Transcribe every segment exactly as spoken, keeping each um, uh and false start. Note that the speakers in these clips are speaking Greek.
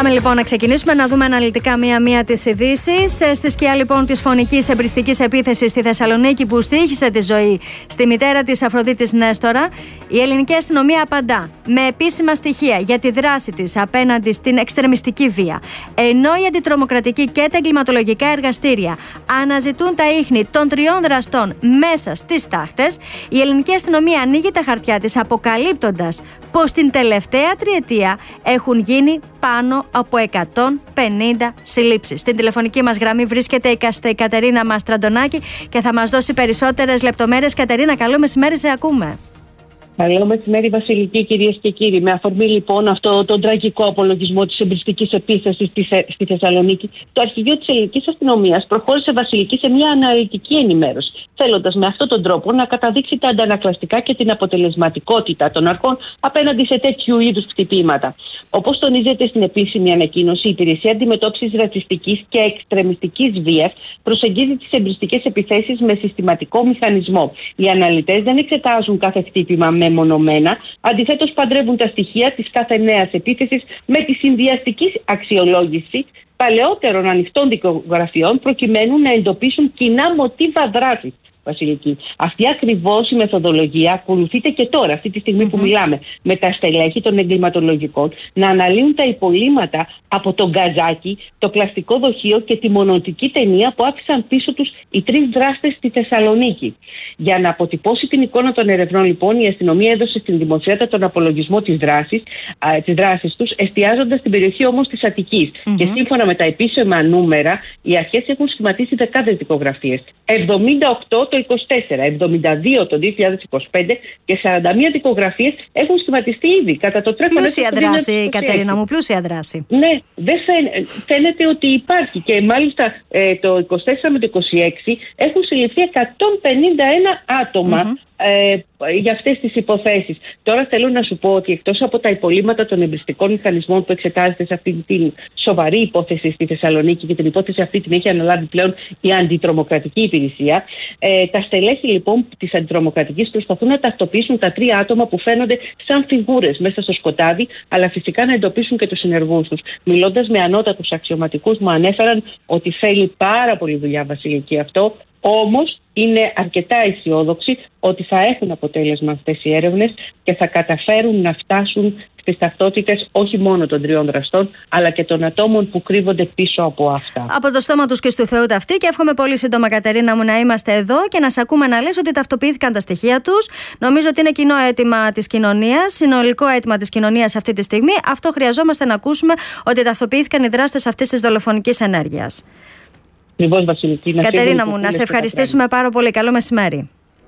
Πάμε λοιπόν να ξεκινήσουμε να δούμε αναλυτικά μία-μία τις ειδήσεις. Στη σκιά λοιπόν της φωνικής εμπριστικής επίθεσης στη Θεσσαλονίκη που στοίχησε τη ζωή στη μητέρα της Αφροδίτης Νέστορα, η ελληνική αστυνομία απαντά με επίσημα στοιχεία για τη δράση της απέναντι στην εξτρεμιστική βία. Ενώ οι αντιτρομοκρατικοί και τα εγκληματολογικά εργαστήρια αναζητούν τα ίχνη των τριών δραστών μέσα στις τάχτες, η ελληνική αστυνομία ανοίγει τα χαρτιά της αποκαλύπτοντας πως την τελευταία τριετία έχουν γίνει πάνω από εκατόν πενήντα συλλήψεις. Στην τηλεφωνική μας γραμμή βρίσκεται η Κατερίνα Μαστραντονάκη και θα μας δώσει περισσότερες λεπτομέρειες. Κατερίνα, καλό μεσημέρι, σε ακούμε. Καλό μεσημέρι, Βασιλική, κυρίες και κύριοι. Με αφορμή λοιπόν αυτό τον τραγικό απολογισμό της εμπριστικής επίθεσης στη Θεσσαλονίκη, το Αρχηγείο της Ελληνικής Αστυνομίας προχώρησε, Βασιλική, σε μια αναλυτική ενημέρωση, θέλοντας με αυτόν τον τρόπο να καταδείξει τα αντανακλαστικά και την αποτελεσματικότητα των αρχών απέναντι σε τέτοιου είδους χτυπήματα. Όπως τονίζεται στην επίσημη ανακοίνωση, η Υπηρεσία Αντιμετώπισης Ρατσιστικής και Εξτρεμιστικής Βίας προσεγγίζει τις εμπριστικές επιθέσεις με συστηματικό μηχανισμό. Οι αναλυτές δεν εξετάζουν κάθε χτύπημα μεμονωμένα, αντιθέτως παντρεύουν τα στοιχεία της κάθε νέας επίθεσης με τη συνδυαστική αξιολόγηση παλαιότερων ανοιχτών δικογραφιών προκειμένου να εντοπίσουν κοινά μοτίβα δράσης. Βασιλική. Αυτή ακριβώς η μεθοδολογία ακολουθείται και τώρα, αυτή τη στιγμή mm-hmm. που μιλάμε, με τα στελέχη των εγκληματολογικών να αναλύουν τα υπολείμματα από τον γκαζάκι, το πλαστικό δοχείο και τη μονοτική ταινία που άφησαν πίσω τους οι τρεις δράστες στη Θεσσαλονίκη. Για να αποτυπώσει την εικόνα των ερευνών, λοιπόν, η αστυνομία έδωσε στην δημοσιότητα τον απολογισμό της δράσης, α, της δράσης τους, εστιάζοντας στην περιοχή όμως της Αττικής. Mm-hmm. Και σύμφωνα με τα επίσημα νούμερα, οι αρχές έχουν σχηματίσει δεκάδες δικογραφίες. εβδομήντα οκτώ το είκοσι τέσσερα, εβδομήντα δύο το δύο χιλιάδες είκοσι πέντε και σαράντα μία δικογραφίες έχουν σχηματιστεί ήδη κατά το τρέχον έτος. Πλούσια δράση, Κατερίνα μου, πλούσια δράση. Ναι, δεν φαίνεται, φαίνεται ότι υπάρχει και μάλιστα ε, το είκοσι τέσσερα με το είκοσι έξι έχουν συλληφθεί εκατόν πενήντα ένα άτομα. Mm-hmm. Ε, για αυτές τις υποθέσεις. Τώρα θέλω να σου πω ότι εκτός από τα υπολείμματα των εμπριστικών μηχανισμών που εξετάζεται σε αυτή την σοβαρή υπόθεση στη Θεσσαλονίκη, και την υπόθεση αυτή την έχει αναλάβει πλέον η Αντιτρομοκρατική Υπηρεσία, ε, τα στελέχη λοιπόν της Αντιτρομοκρατικής προσπαθούν να ταυτοποιήσουν τα τρία άτομα που φαίνονται σαν φιγούρες μέσα στο σκοτάδι, αλλά φυσικά να εντοπίσουν και τους συνεργούς τους. Μιλώντας με ανώτατους αξιωματικούς, μου ανέφεραν ότι θέλει πάρα πολύ δουλειά, Βασιλική, αυτό. Όμως είναι αρκετά αισιόδοξοι ότι θα έχουν αποτέλεσμα αυτές οι έρευνες και θα καταφέρουν να φτάσουν στις ταυτότητες όχι μόνο των τριών δραστών, αλλά και των ατόμων που κρύβονται πίσω από αυτά. Από το στόμα τους και στου Θεού ταυτή, και εύχομαι πολύ σύντομα, Κατερίνα μου, να είμαστε εδώ και να σε ακούμε να λες ότι ταυτοποιήθηκαν τα στοιχεία τους. Νομίζω ότι είναι κοινό αίτημα της κοινωνίας, συνολικό αίτημα της κοινωνίας αυτή τη στιγμή. Αυτό χρειαζόμαστε να ακούσουμε, ότι ταυτοποιήθηκαν οι δράστες αυτής της δολοφονικής ενέργειας. Ακριβώς, Βασιλική. Κατερίνα μου, να σε ευχαριστήσουμε πάρα πολύ. Καλό μεσημέρι.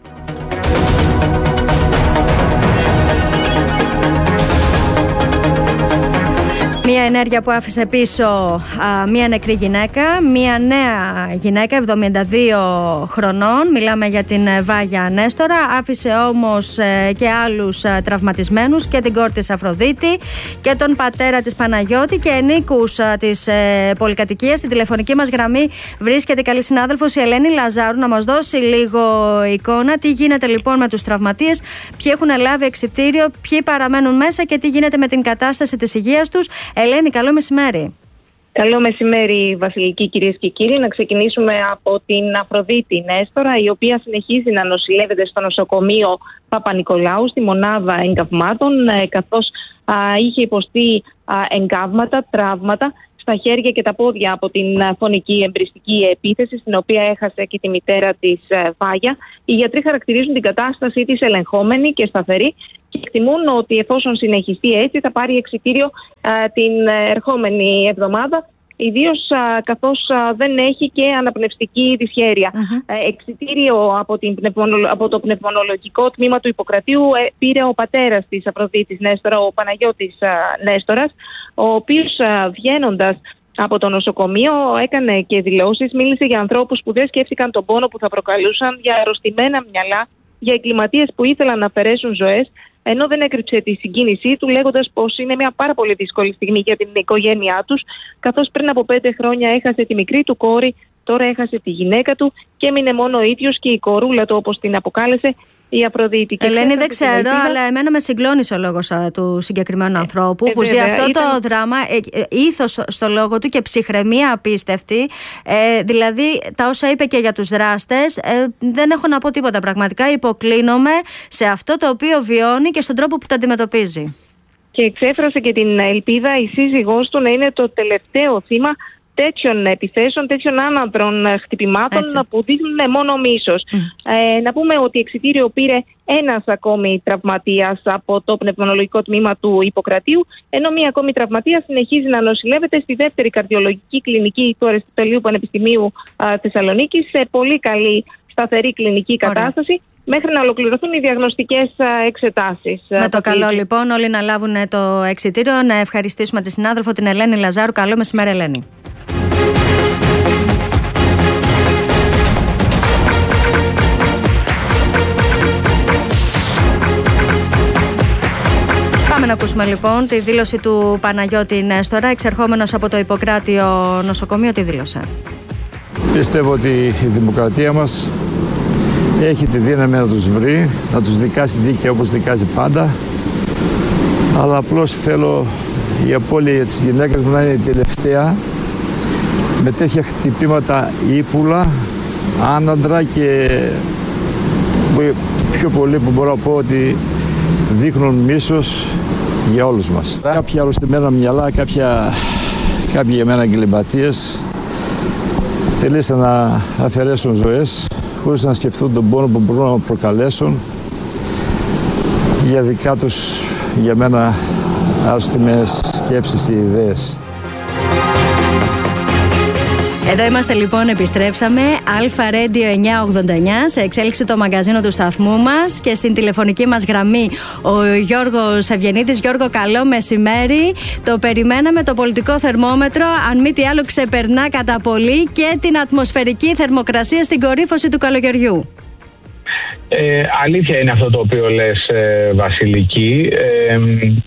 Μία ενέργεια που άφησε πίσω α, μία νεκρή γυναίκα, μία νέα γυναίκα εβδομήντα δύο χρονών, μιλάμε για την Βάγια Νέστορα, άφησε όμως ε, και άλλους ε, τραυματισμένους, και την κόρη της Αφροδίτη και τον πατέρα της Παναγιώτη και ενίκους ε, της ε, πολυκατοικίας. Στην τηλεφωνική μας γραμμή βρίσκεται η καλή συνάδελφος η Ελένη Λαζάρου να μας δώσει λίγο εικόνα τι γίνεται λοιπόν με τους τραυματίες, ποιοι έχουν λάβει εξιτήριο, ποιοι παραμένουν μέσα και τι γίνεται με την κατάσταση της υγείας τους. Ελένη, καλό μεσημέρι. Καλό μεσημέρι, Βασιλική, κυρίες και κύριοι. Να ξεκινήσουμε από την Αφροδίτη Νέστορα, η οποία συνεχίζει να νοσηλεύεται στο νοσοκομείο Παπα-Νικολάου, στη μονάδα εγκαυμάτων, καθώς α, είχε υποστεί α, εγκάβματα, τραύματα στα χέρια και τα πόδια από την φωνική εμπριστική επίθεση, στην οποία έχασε και τη μητέρα της Βάγια. Οι γιατροί χαρακτηρίζουν την κατάστασή της ελεγχόμενη και σταθερή και εκτιμούν ότι εφόσον συνεχιστεί έτσι θα πάρει εξιτήριο α, την ερχόμενη εβδομάδα, ιδίως α, καθώς α, δεν έχει και αναπνευστική δυσχέρεια. Uh-huh. Εξιτήριο από, την πνευμονολο... από το πνευμονολογικό τμήμα του Ιπποκρατίου ε, πήρε ο πατέρας της Αφροδίτης Νέστορα, ο Παναγιώτης α, Νέστορας, ο οποίος α, βγαίνοντας από το νοσοκομείο έκανε και δηλώσεις, μίλησε για ανθρώπους που δεν σκέφτηκαν τον πόνο που θα προκαλούσαν, για αρρωστημένα μυαλά, για εγκληματίες που ήθελαν να αφαιρέσουν ζωές, ενώ δεν έκρυψε τη συγκίνησή του, λέγοντας πως είναι μια πάρα πολύ δύσκολη στιγμή για την οικογένειά τους, καθώς πριν από πέντε χρόνια έχασε τη μικρή του κόρη, τώρα έχασε τη γυναίκα του και έμεινε μόνο ο ίδιος και η κορούλα του, όπως την αποκάλεσε, η Αφροδίτη. Ελένη, δεν ξέρω, αλλά εμένα με συγκλώνησε ο λόγος του συγκεκριμένου ανθρώπου ε, που βέβαια, ζει αυτό ήταν... το δράμα, ε, ε, ήθος στο λόγο του και ψυχραιμία απίστευτη. Ε, δηλαδή, τα όσα είπε και για τους δράστες, ε, δεν έχω να πω τίποτα πραγματικά. Υποκλίνομαι σε αυτό το οποίο βιώνει και στον τρόπο που το αντιμετωπίζει. Και εξέφρασε και την ελπίδα η σύζυγός του να είναι το τελευταίο θύμα τέτοιων επιθέσεων, τέτοιων άνανδρων χτυπημάτων. Έτσι. Που δείχνουν μόνο μίσος. Mm. Ε, να πούμε ότι εξιτήριο πήρε ένας ακόμη τραυματίας από το πνευμονολογικό τμήμα του Ιπποκρατίου, ενώ μία ακόμη τραυματία συνεχίζει να νοσηλεύεται στη δεύτερη καρδιολογική κλινική του Αριστοτελείου Πανεπιστημίου α, Θεσσαλονίκης σε πολύ καλή σταθερή κλινική κατάσταση. Ωραία. Μέχρι να ολοκληρωθούν οι διαγνωστικές εξετάσεις. Με το καλό λοιπόν όλοι να λάβουν το εξιτήριο. Να ευχαριστήσουμε τη συνάδελφο την Ελένη Λαζάρου. Καλό μεσημέρι, Ελένη. Πάμε να ακούσουμε λοιπόν τη δήλωση του Παναγιώτη Νέστορα, εξερχόμενος από το Ιπποκράτιο νοσοκομείο. Τι δήλωσε? Πιστεύω ότι η δημοκρατία μας έχει τη δύναμη να τους βρει, να τους δικάσει δίκαια όπως δικάζει πάντα, αλλά απλώς θέλω η απώλεια της γυναίκας μου να είναι η τελευταία, με τέτοια χτυπήματα ύπουλα, άναντρα και πιο πολύ που μπορώ να πω ότι δείχνουν μίσος για όλους μας. Κάποια αρρωστημένα μυαλά, κάποια, κάποιοι για μένα εγκληματίες θελήσαν να αφαιρέσουν ζωές χωρίς να σκεφτούν τον πόνο που μπορούν να προκαλέσουν για δικά τους, για μένα, άρρωστιμες σκέψεις και ιδέες. Εδώ είμαστε λοιπόν, επιστρέψαμε. Αλφα Radio εννιακόσια ογδόντα εννιά, σε εξέλιξη το μαγκαζίνο του σταθμού μας και στην τηλεφωνική μας γραμμή ο Γιώργος Ευγενίδης. Γιώργο, καλό μεσημέρι. Το περιμέναμε το πολιτικό θερμόμετρο, αν μη τι άλλο ξεπερνά κατά πολύ και την ατμοσφαιρική θερμοκρασία στην κορύφωση του καλοκαιριού. Ε, αλήθεια είναι αυτό το οποίο λες, ε, Βασιλική. Ε,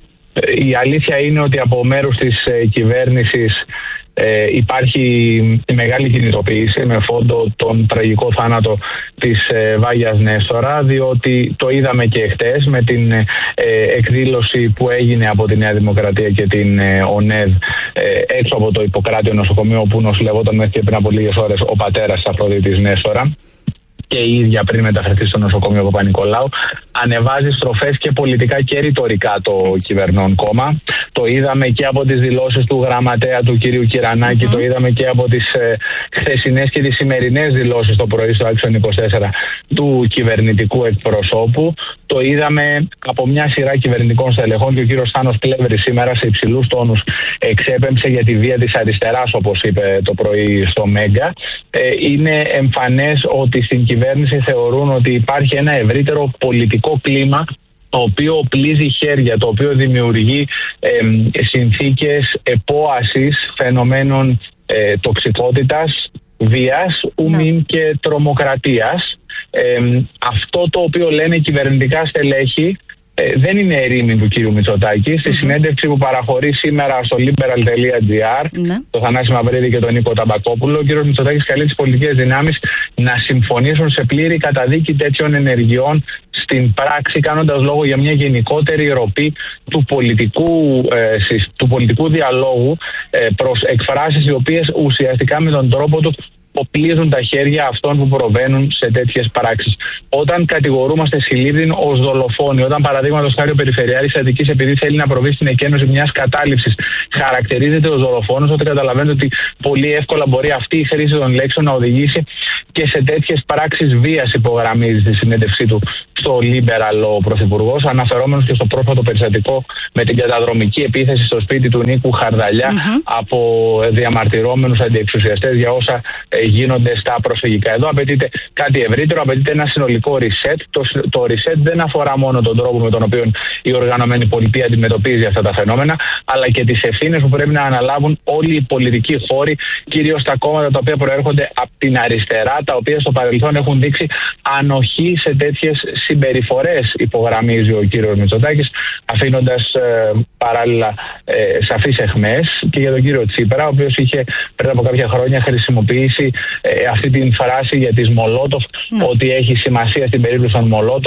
η αλήθεια είναι ότι από μέρους της ε, κυβέρνησης Ε, υπάρχει μεγάλη κινητοποίηση με φόντο τον τραγικό θάνατο της ε, Βάγιας Νέστορα, διότι το είδαμε και χτες με την ε, εκδήλωση που έγινε από τη Νέα Δημοκρατία και την ε, ΟΝΕΔ ε, έξω από το Ιπποκράτιο νοσοκομείο, όπου νοσηλευόταν μέχρι και πριν από λίγες ώρες ο πατέρας της Αφροδίτης Νέστορα και η ίδια πριν μεταφερθεί στο νοσοκομείο Παπα-Νικολάου. Ανεβάζει στροφές και πολιτικά και ρητορικά το κυβερνών κόμμα. Το είδαμε και από τις δηλώσεις του γραμματέα του κυρίου Κυρανάκη, mm-hmm. το είδαμε και από τις ε, χθεσινές και τις σημερινές δηλώσεις το πρωί στο Άξιον είκοσι τέσσερα του κυβερνητικού εκπροσώπου. Το είδαμε από μια σειρά κυβερνητικών στελεχών και ο κύριος Θάνος Πλεύρης σήμερα σε υψηλούς τόνους εξέπεμψε για τη βία της αριστεράς, όπως είπε το πρωί στο Μέγκα. Ε, είναι εμφανές ότι στην κυβέρνηση θεωρούν ότι υπάρχει ένα ευρύτερο πολιτικό κλίμα το οποίο πλύζει χέρια, το οποίο δημιουργεί ε, συνθήκες επόασης φαινομένων ε, τοξικότητας, βίας, ουμήν και τρομοκρατίας. Ε, αυτό το οποίο λένε κυβερνητικά στελέχη ε, δεν είναι ερήμη του κύριου Μητσοτάκη. Mm-hmm. Στη συνέντευξη που παραχωρεί σήμερα στο liberal τελεία gr, mm-hmm. το Θανάση Μαυρίδη και τον Νίκο Ταμπακόπουλο, ο κύριος Μητσοτάκης καλεί τις πολιτικές δυνάμεις να συμφωνήσουν σε πλήρη καταδίκη τέτοιων ενεργειών στην πράξη, κάνοντας λόγο για μια γενικότερη ροπή του πολιτικού, ε, του πολιτικού διαλόγου ε, προς εκφράσεις οι οποίες ουσιαστικά με τον τρόπο του οπλίζουν τα χέρια αυτών που προβαίνουν σε τέτοιες πράξεις. Όταν κατηγορούμαστε συλλήβδιν ως δολοφόνοι, όταν παραδείγματος χάρη ο Περιφερειάρχης Αττικής, επειδή θέλει να προβεί στην εκένωση μιας κατάληψης, χαρακτηρίζεται ως δολοφόνος, τότε καταλαβαίνετε ότι πολύ εύκολα μπορεί αυτή η χρήση των λέξεων να οδηγήσει και σε τέτοιες πράξεις βίας, υπογραμμίζει στη συνέντευξή του στο Liberal ο Πρωθυπουργός, αναφερόμενος και στο πρόσφατο περιστατικό με την καταδρομική επίθεση στο σπίτι του Νίκου Χαρδαλιά mm-hmm. από διαμαρτυρόμενους αντιεξουσιαστές για όσα ε, γίνονται στα προσφυγικά. Εδώ απαιτείται κάτι ευρύτερο, απαιτείται ένα συνολικό reset. Το, το reset δεν αφορά μόνο τον τρόπο με τον οποίο η οργανωμένη πολιτεία αντιμετωπίζει αυτά τα φαινόμενα, αλλά και τις ευθύνες που πρέπει να αναλάβουν όλοι οι πολιτικοί χώροι, κυρίως τα κόμματα τα οποία προέρχονται από την αριστερά, τα οποία στο παρελθόν έχουν δείξει ανοχή σε τέτοιες συμπεριφορές, υπογραμμίζει ο κύριος Μητσοτάκης, αφήνοντας ε, παράλληλα ε, σαφείς αιχμές και για τον κύριο Τσίπρα, ο οποίος είχε πριν από κάποια χρόνια χρησιμοποιήσει ε, αυτή την φράση για τις Μολότοφ, mm. ότι έχει σημασία στην περίπτωση των Μολότοφ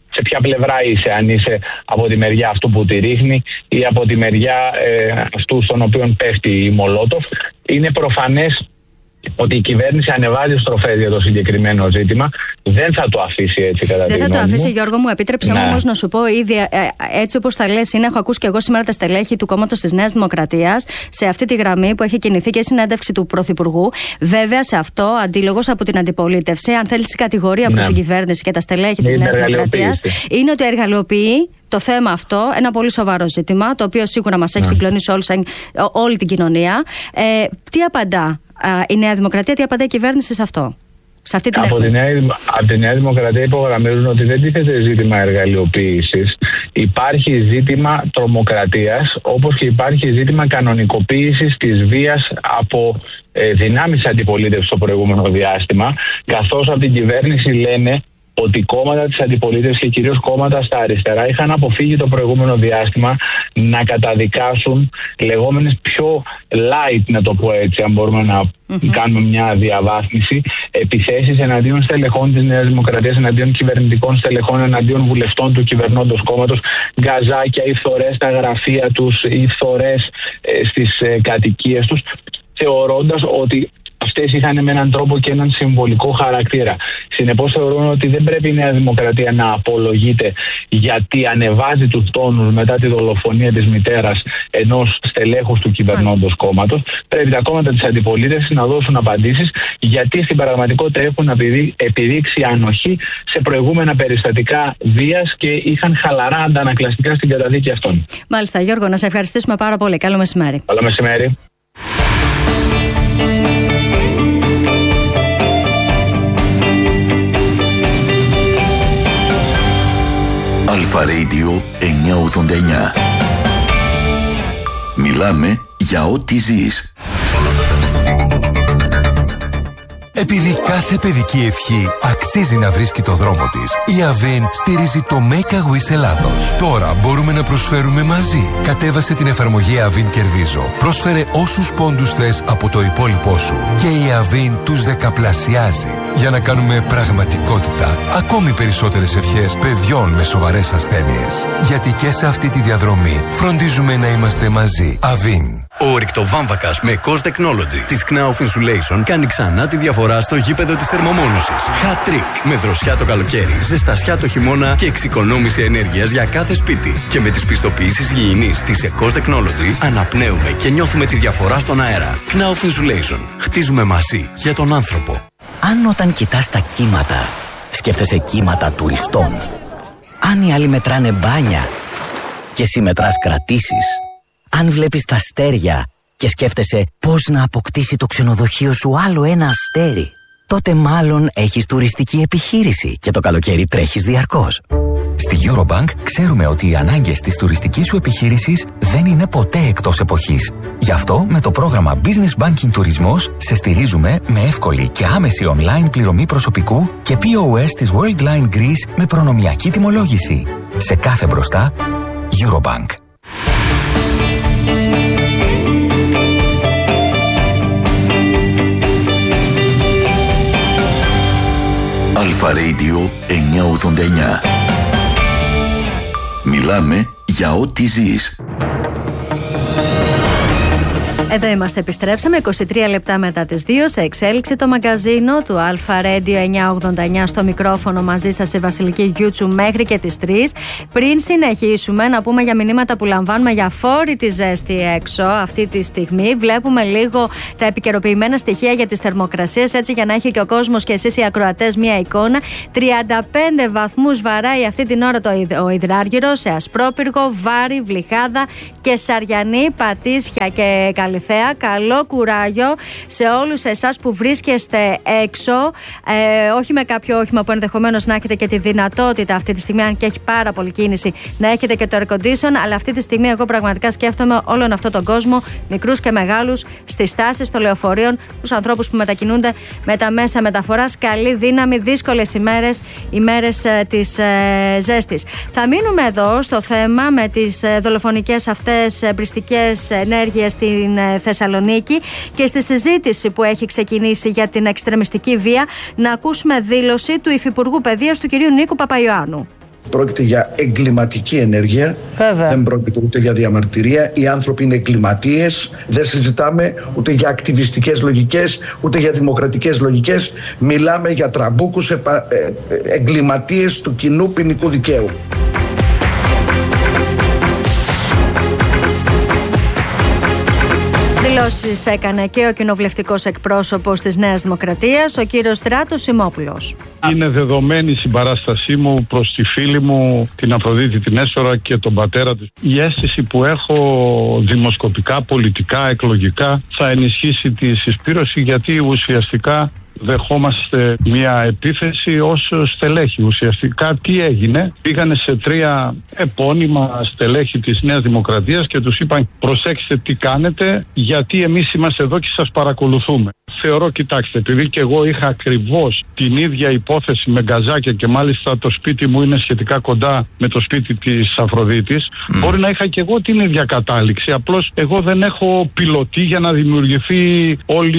σε ποια πλευρά είσαι, αν είσαι από τη μεριά αυτού που τη ρίχνει ή από τη μεριά ε, αυτού στον οποίο πέφτει η Μολότοφ. Είναι προφανές ότι η κυβέρνηση ανεβάζει στροφές για το συγκεκριμένο ζήτημα. Δεν θα το αφήσει έτσι, κατά τη γνώμη μου. Δεν θα το αφήσει, Γιώργο μου. Επίτρεψε μου όμως να σου πω ήδη, έτσι όπως τα λες, είναι, έχω ακούσει και εγώ σήμερα τα στελέχη του κόμματος της Νέας Δημοκρατίας σε αυτή τη γραμμή που έχει κινηθεί και συνέντευξη του Πρωθυπουργού. Βέβαια, σε αυτό, αντίλογος από την αντιπολίτευση, αν θέλει κατηγορία προς την κυβέρνηση και τα στελέχη της Νέας Δημοκρατίας, είναι ότι εργαλειοποιεί το θέμα αυτό, ένα πολύ σοβαρό ζήτημα, το οποίο σίγουρα μας έχει συγκλονίσει όλους, όλη την κοινωνία. Ε, τι απαντά η Νέα Δημοκρατία, τι απαντά η κυβέρνηση σε αυτό? Σε αυτή την από, τη Νέα, από τη Νέα Δημοκρατία υπογραμμίζουν ότι δεν τίθεται ζήτημα εργαλειοποίησης. Υπάρχει ζήτημα τρομοκρατίας, όπως και υπάρχει ζήτημα κανονικοποίησης της βίας από ε, δυνάμεις αντιπολίτευσης στο προηγούμενο διάστημα, καθώς από την κυβέρνηση λένε ότι κόμματα της αντιπολίτευσης και κυρίως κόμματα στα αριστερά είχαν αποφύγει το προηγούμενο διάστημα να καταδικάσουν λεγόμενες πιο light, να το πω έτσι, αν μπορούμε να mm-hmm. κάνουμε μια διαβάθμιση, επιθέσεις εναντίον στελεχών της Νέας Δημοκρατίας, εναντίον κυβερνητικών στελεχών, εναντίον βουλευτών του κυβερνώντος κόμματος, γκαζάκια ή φθορές στα γραφεία τους ή φθορές ε, στις ε, κατοικίες τους, θεωρώντας ότι αυτές είχαν με έναν τρόπο και έναν συμβολικό χαρακτήρα. Συνεπώς θεωρούν ότι δεν πρέπει η Νέα Δημοκρατία να απολογείται γιατί ανεβάζει τους τόνους μετά τη δολοφονία της μητέρας ενός στελέχους του κυβερνώντος κόμματος. Πρέπει τα κόμματα της αντιπολίτευσης να δώσουν απαντήσεις γιατί στην πραγματικότητα έχουν επιδείξει ανοχή σε προηγούμενα περιστατικά βίας και είχαν χαλαρά αντανακλαστικά στην καταδίκη αυτών. Μάλιστα, Γιώργο, να σε ευχαριστήσουμε πάρα πολύ. Καλό μεσημέρι. Καλό μεσημέρι. Αλφα Radio εννιακόσια ογδόντα εννιά. Μιλάμε για ό,τι ζεις. Επειδή κάθε παιδική ευχή αξίζει να βρίσκει το δρόμο της, η Avin στηρίζει το Make a Wish Ελλάδος. Τώρα μπορούμε να προσφέρουμε μαζί. Κατέβασε την εφαρμογή Avin Κερδίζω. Πρόσφερε όσους πόντους θες από το υπόλοιπό σου και η Avin τους δεκαπλασιάζει για να κάνουμε πραγματικότητα ακόμη περισσότερες ευχές παιδιών με σοβαρές ασθένειες. Γιατί και σε αυτή τη διαδρομή φροντίζουμε να είμαστε μαζί. Avin. Ο ρηκτοβάμβακας με Cost Technology της Knauf Insulation κάνει ξανά τη διαφορά στο γήπεδο της θερμομόνωσης. Hat Trick. Με δροσιά το καλοκαίρι, ζεστασιά το χειμώνα και εξοικονόμηση ενέργειας για κάθε σπίτι. Και με τις πιστοποιήσεις υγιεινής της Cost Technology αναπνέουμε και νιώθουμε τη διαφορά στον αέρα. Knauf Insulation. Χτίζουμε μαζί για τον άνθρωπο. Αν όταν κοιτάς τα κύματα, σκέφτεσαι κύματα τουριστών. Αν οι άλλοι μετράνε μπάνια και εσύ μετράς κρατήσεις. Αν βλέπεις τα αστέρια και σκέφτεσαι πώς να αποκτήσει το ξενοδοχείο σου άλλο ένα αστέρι, τότε μάλλον έχεις τουριστική επιχείρηση και το καλοκαίρι τρέχεις διαρκώς. Στη Eurobank ξέρουμε ότι οι ανάγκες της τουριστικής σου επιχείρησης δεν είναι ποτέ εκτός εποχής. Γι' αυτό με το πρόγραμμα Business Banking Τουρισμός σε στηρίζουμε με εύκολη και άμεση online πληρωμή προσωπικού και πι ο ες της Worldline Greece με προνομιακή τιμολόγηση. Σε κάθε μπροστά, Eurobank. Αλφα Radio εννιακόσια ογδόντα εννιά. Μιλάμε για ό,τι ζεις. Εδώ είμαστε, επιστρέψαμε είκοσι τρία λεπτά μετά τις δύο. Σε εξέλιξη το μαγκαζίνο του Αλφα Radio εννιακόσια ογδόντα εννιά στο μικρόφωνο μαζί σας η Βασιλική Γιούτσου μέχρι και τις τρεις. Πριν συνεχίσουμε να πούμε για μηνύματα που λαμβάνουμε για φόρητη ζέστη έξω αυτή τη στιγμή. Βλέπουμε λίγο τα επικαιροποιημένα στοιχεία για τις θερμοκρασίες, έτσι για να έχει και ο κόσμος και εσείς οι ακροατές μια εικόνα. τριάντα πέντε βαθμούς βαράει αυτή την ώρα το ο Υδράργυρο σε Ασπρόπυργο, Βάρη, Βλυχάδα και Σαριανή, Πατήσια και Καλυθέα. Καλό κουράγιο σε όλους εσάς που βρίσκεστε έξω, ε, όχι με κάποιο όχημα που ενδεχομένως να έχετε και τη δυνατότητα αυτή τη στιγμή, αν και έχει πάρα πολύ κίνηση, να έχετε και το air condition, αλλά αυτή τη στιγμή εγώ πραγματικά σκέφτομαι όλον αυτόν τον κόσμο, μικρούς και μεγάλους, στις στάσεις των λεωφορείων, τους ανθρώπους που μετακινούνται με τα μέσα μεταφοράς. Καλή δύναμη, δύσκολες ημέρες, ημέρες ε, της ε, ζέστης. Θα μείνουμε εδώ στο θέμα με τις ε, δολοφονικές αυτές εμπριστικές ενέργειες στην Θεσσαλονίκη και στη συζήτηση που έχει ξεκινήσει για την εξτρεμιστική βία, να ακούσουμε δήλωση του Υφυπουργού Παιδείας του κυρίου Νίκου Παπαϊωάννου. Πρόκειται για εγκληματική ενέργεια. Βέβαια. Δεν πρόκειται ούτε για διαμαρτυρία. Οι άνθρωποι είναι εγκληματίες. Δεν συζητάμε ούτε για ακτιβιστικές λογικές, ούτε για δημοκρατικές λογικές. Μιλάμε για τραμπούκους εγκληματίες του κοινού ποινικού δικαίου. Δηλώσεις έκανε και ο κοινοβουλευτικός εκπρόσωπος της Νέας Δημοκρατίας, ο κύριος Στράτος Σιμόπουλος. Είναι δεδομένη η συμπαράστασή μου προς τη φίλη μου την Αφροδίτη την Νέστορα και τον πατέρα της. Η αίσθηση που έχω δημοσκοπικά, πολιτικά, εκλογικά θα ενισχύσει τη συσπήρωση, γιατί ουσιαστικά δεχόμαστε μια επίθεση ως στελέχη. Ουσιαστικά τι έγινε? Πήγανε σε τρία επώνυμα στελέχη της Νέας Δημοκρατίας και τους είπαν: προσέξτε τι κάνετε, γιατί εμείς είμαστε εδώ και σας παρακολουθούμε. Θεωρώ, κοιτάξτε, επειδή και εγώ είχα ακριβώς την ίδια υπόθεση με γκαζάκια και μάλιστα το σπίτι μου είναι σχετικά κοντά με το σπίτι της Αφροδίτης, mm. μπορεί να είχα και εγώ την ίδια κατάληξη. Απλώς εγώ δεν έχω πιλωτή για να δημιουργηθεί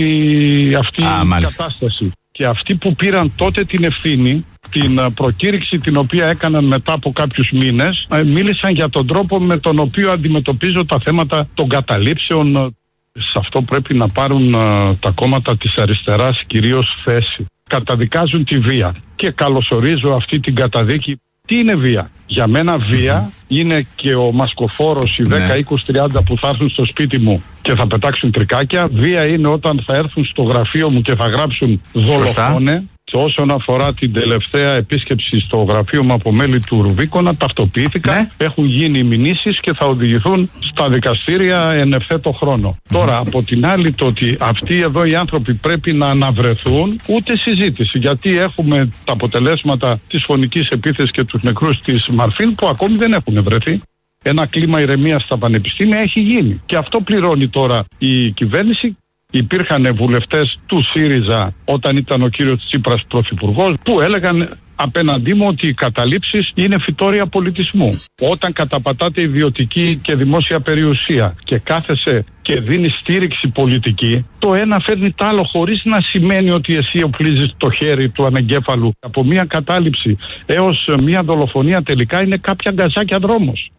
όλη αυτή ah, η μάλιστα. κατάσταση. Και αυτοί που πήραν τότε την ευθύνη, την προκήρυξη την οποία έκαναν μετά από κάποιους μήνες, μίλησαν για τον τρόπο με τον οποίο αντιμετωπίζω τα θέματα των καταλήψεων. Σε αυτό πρέπει να πάρουν α, τα κόμματα της αριστεράς κυρίως θέση. Καταδικάζουν τη βία και καλωσορίζω αυτή την καταδίκη. Τι είναι βία? Για μένα βία mm-hmm. είναι και ο μασκοφόρος, οι δέκα, είκοσι, τριάντα που θα έρθουν στο σπίτι μου και θα πετάξουν τρικάκια. Βία είναι όταν θα έρθουν στο γραφείο μου και θα γράψουν δολοφόνε. Και όσον αφορά την τελευταία επίσκεψη στο γραφείο μου από μέλη του Ρουβίκονα, ταυτοποιήθηκαν, ναι. έχουν γίνει μηνύσεις και θα οδηγηθούν στα δικαστήρια εν ευθέτω χρόνο. Mm-hmm. Τώρα, από την άλλη, το ότι αυτοί εδώ οι άνθρωποι πρέπει να αναβρεθούν, ούτε συζήτηση. Γιατί έχουμε τα αποτελέσματα της φωνικής επίθεσης και τους νεκρούς της Μαρφίν που ακόμη δεν έχουν βρεθεί. Ένα κλίμα ηρεμίας στα πανεπιστήμια έχει γίνει. Και αυτό πληρώνει τώρα η κυβέρνηση. Υπήρχαν βουλευτές του ΣΥΡΙΖΑ όταν ήταν ο κύριος Τσίπρας πρωθυπουργός που έλεγαν απέναντί μου ότι οι καταλήψεις είναι φυτόρια πολιτισμού. Όταν καταπατάτε ιδιωτική και δημόσια περιουσία και κάθεσαι και δίνεις στήριξη πολιτική, το ένα φέρνει το άλλο χωρίς να σημαίνει ότι εσύ οπλίζεις το χέρι του ανεγκέφαλου. Από μια κατάληψη έως μια δολοφονία τελικά είναι κάποια γκαζάκια δρόμος.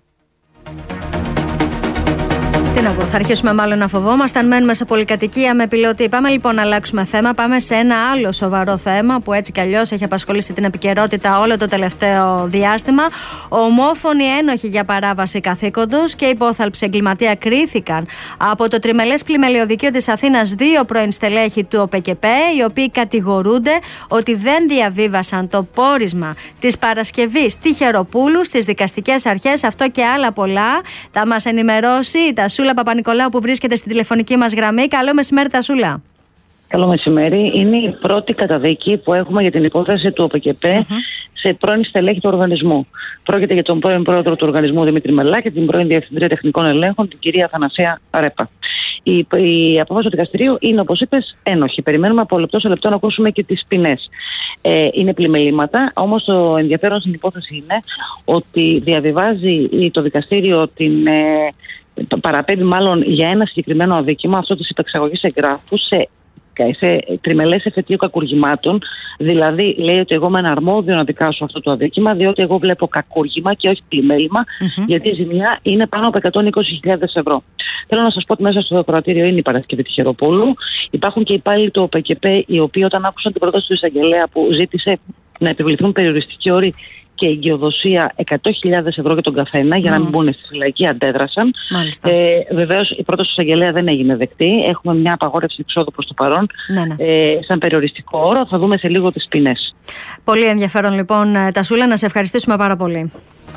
Τι να πω, θα αρχίσουμε μάλλον να φοβόμαστε αν μένουμε σε πολυκατοικία με πιλότη. Πάμε λοιπόν να αλλάξουμε θέμα. Πάμε σε ένα άλλο σοβαρό θέμα που έτσι κι αλλιώς έχει απασχολήσει την επικαιρότητα όλο το τελευταίο διάστημα. Ομόφωνοι ένοχοι για παράβαση καθήκοντος και υπόθαλψη εγκληματία κρίθηκαν από το τριμελές πλημελιωδικείο της Αθήνας δύο πρώην στελέχη του ΟΠΕΚΕΠΕ, οι οποίοι κατηγορούνται ότι δεν διαβίβασαν το πόρισμα της Παρασκευής Τυχεροπούλου στις δικαστικές αρχές. Αυτό και άλλα πολλά θα μας ενημερώσει η Τασούλα Παπα-Νικολάου που βρίσκεται στη τηλεφωνική μας γραμμή. Καλό μεσημέρι, Τασούλα. Καλό μεσημέρι. Είναι η πρώτη καταδίκη που έχουμε για την υπόθεση του ΟΠΕΚΕΠΕ uh-huh. σε πρώην στελέχη του οργανισμού. Πρόκειται για τον πρώην πρόεδρο του οργανισμού Δημήτρη Μελά και την πρώην διευθυντρία τεχνικών ελέγχων, την κυρία Αθανασία Ρέπα. Η, η απόφαση του δικαστηρίου είναι, όπως είπες, ένοχη. Περιμένουμε από λεπτό σε λεπτό να ακούσουμε και τις ποινές. Ε, είναι πλημελήματα, όμως το ενδιαφέρον στην υπόθεση είναι ότι διαβιβάζει το δικαστήριο την. Ε, παραπέμπει μάλλον για ένα συγκεκριμένο αδίκημα, αυτό της υπεξαγωγής εγγράφου σε, σε τριμελές εφετείο κακουργημάτων. Δηλαδή λέει ότι εγώ είμαι ένα αρμόδιο να δικάσω αυτό το αδίκημα, διότι εγώ βλέπω κακούργημα και όχι πλημέλημα, mm-hmm. γιατί η ζημιά είναι πάνω από εκατόν είκοσι χιλιάδες ευρώ. Θέλω να σας πω ότι μέσα στο κρατήριο είναι η Παρασκευή Τυχεροπούλου. Υπάρχουν και υπάλληλοι του ΟΠΕΚΕΠΕ, οι οποίοι όταν άκουσαν την πρόταση του εισαγγελέα που ζήτησε να επιβληθούν περιοριστικοί όροι και εγκυοδοσία εκατό χιλιάδες ευρώ για τον καθένα, για mm. να μην μπουν στη φυλακή, αντέδρασαν. Ε, Βεβαίως η πρόταση του εισαγγελέα δεν έγινε δεκτή. Έχουμε μια απαγόρευση εξόδου προς το παρόν, ναι, ναι. Ε, σαν περιοριστικό όρο. Θα δούμε σε λίγο τις ποινές. Πολύ ενδιαφέρον λοιπόν, Τασούλα, να σε ευχαριστήσουμε πάρα πολύ.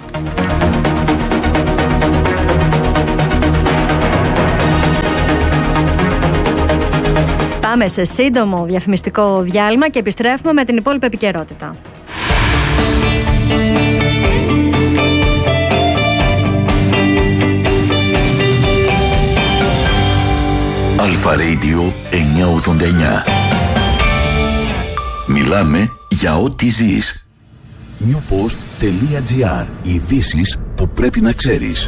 Πάμε σε σύντομο διαφημιστικό διάλειμμα και επιστρέφουμε με την υπόλοιπη επικαιρότητα. Αλφα Radio εννιακόσια ογδόντα εννιά. Μιλάμε για ό,τι ζεις. newpost.gr. Ειδήσεις που πρέπει να ξέρεις.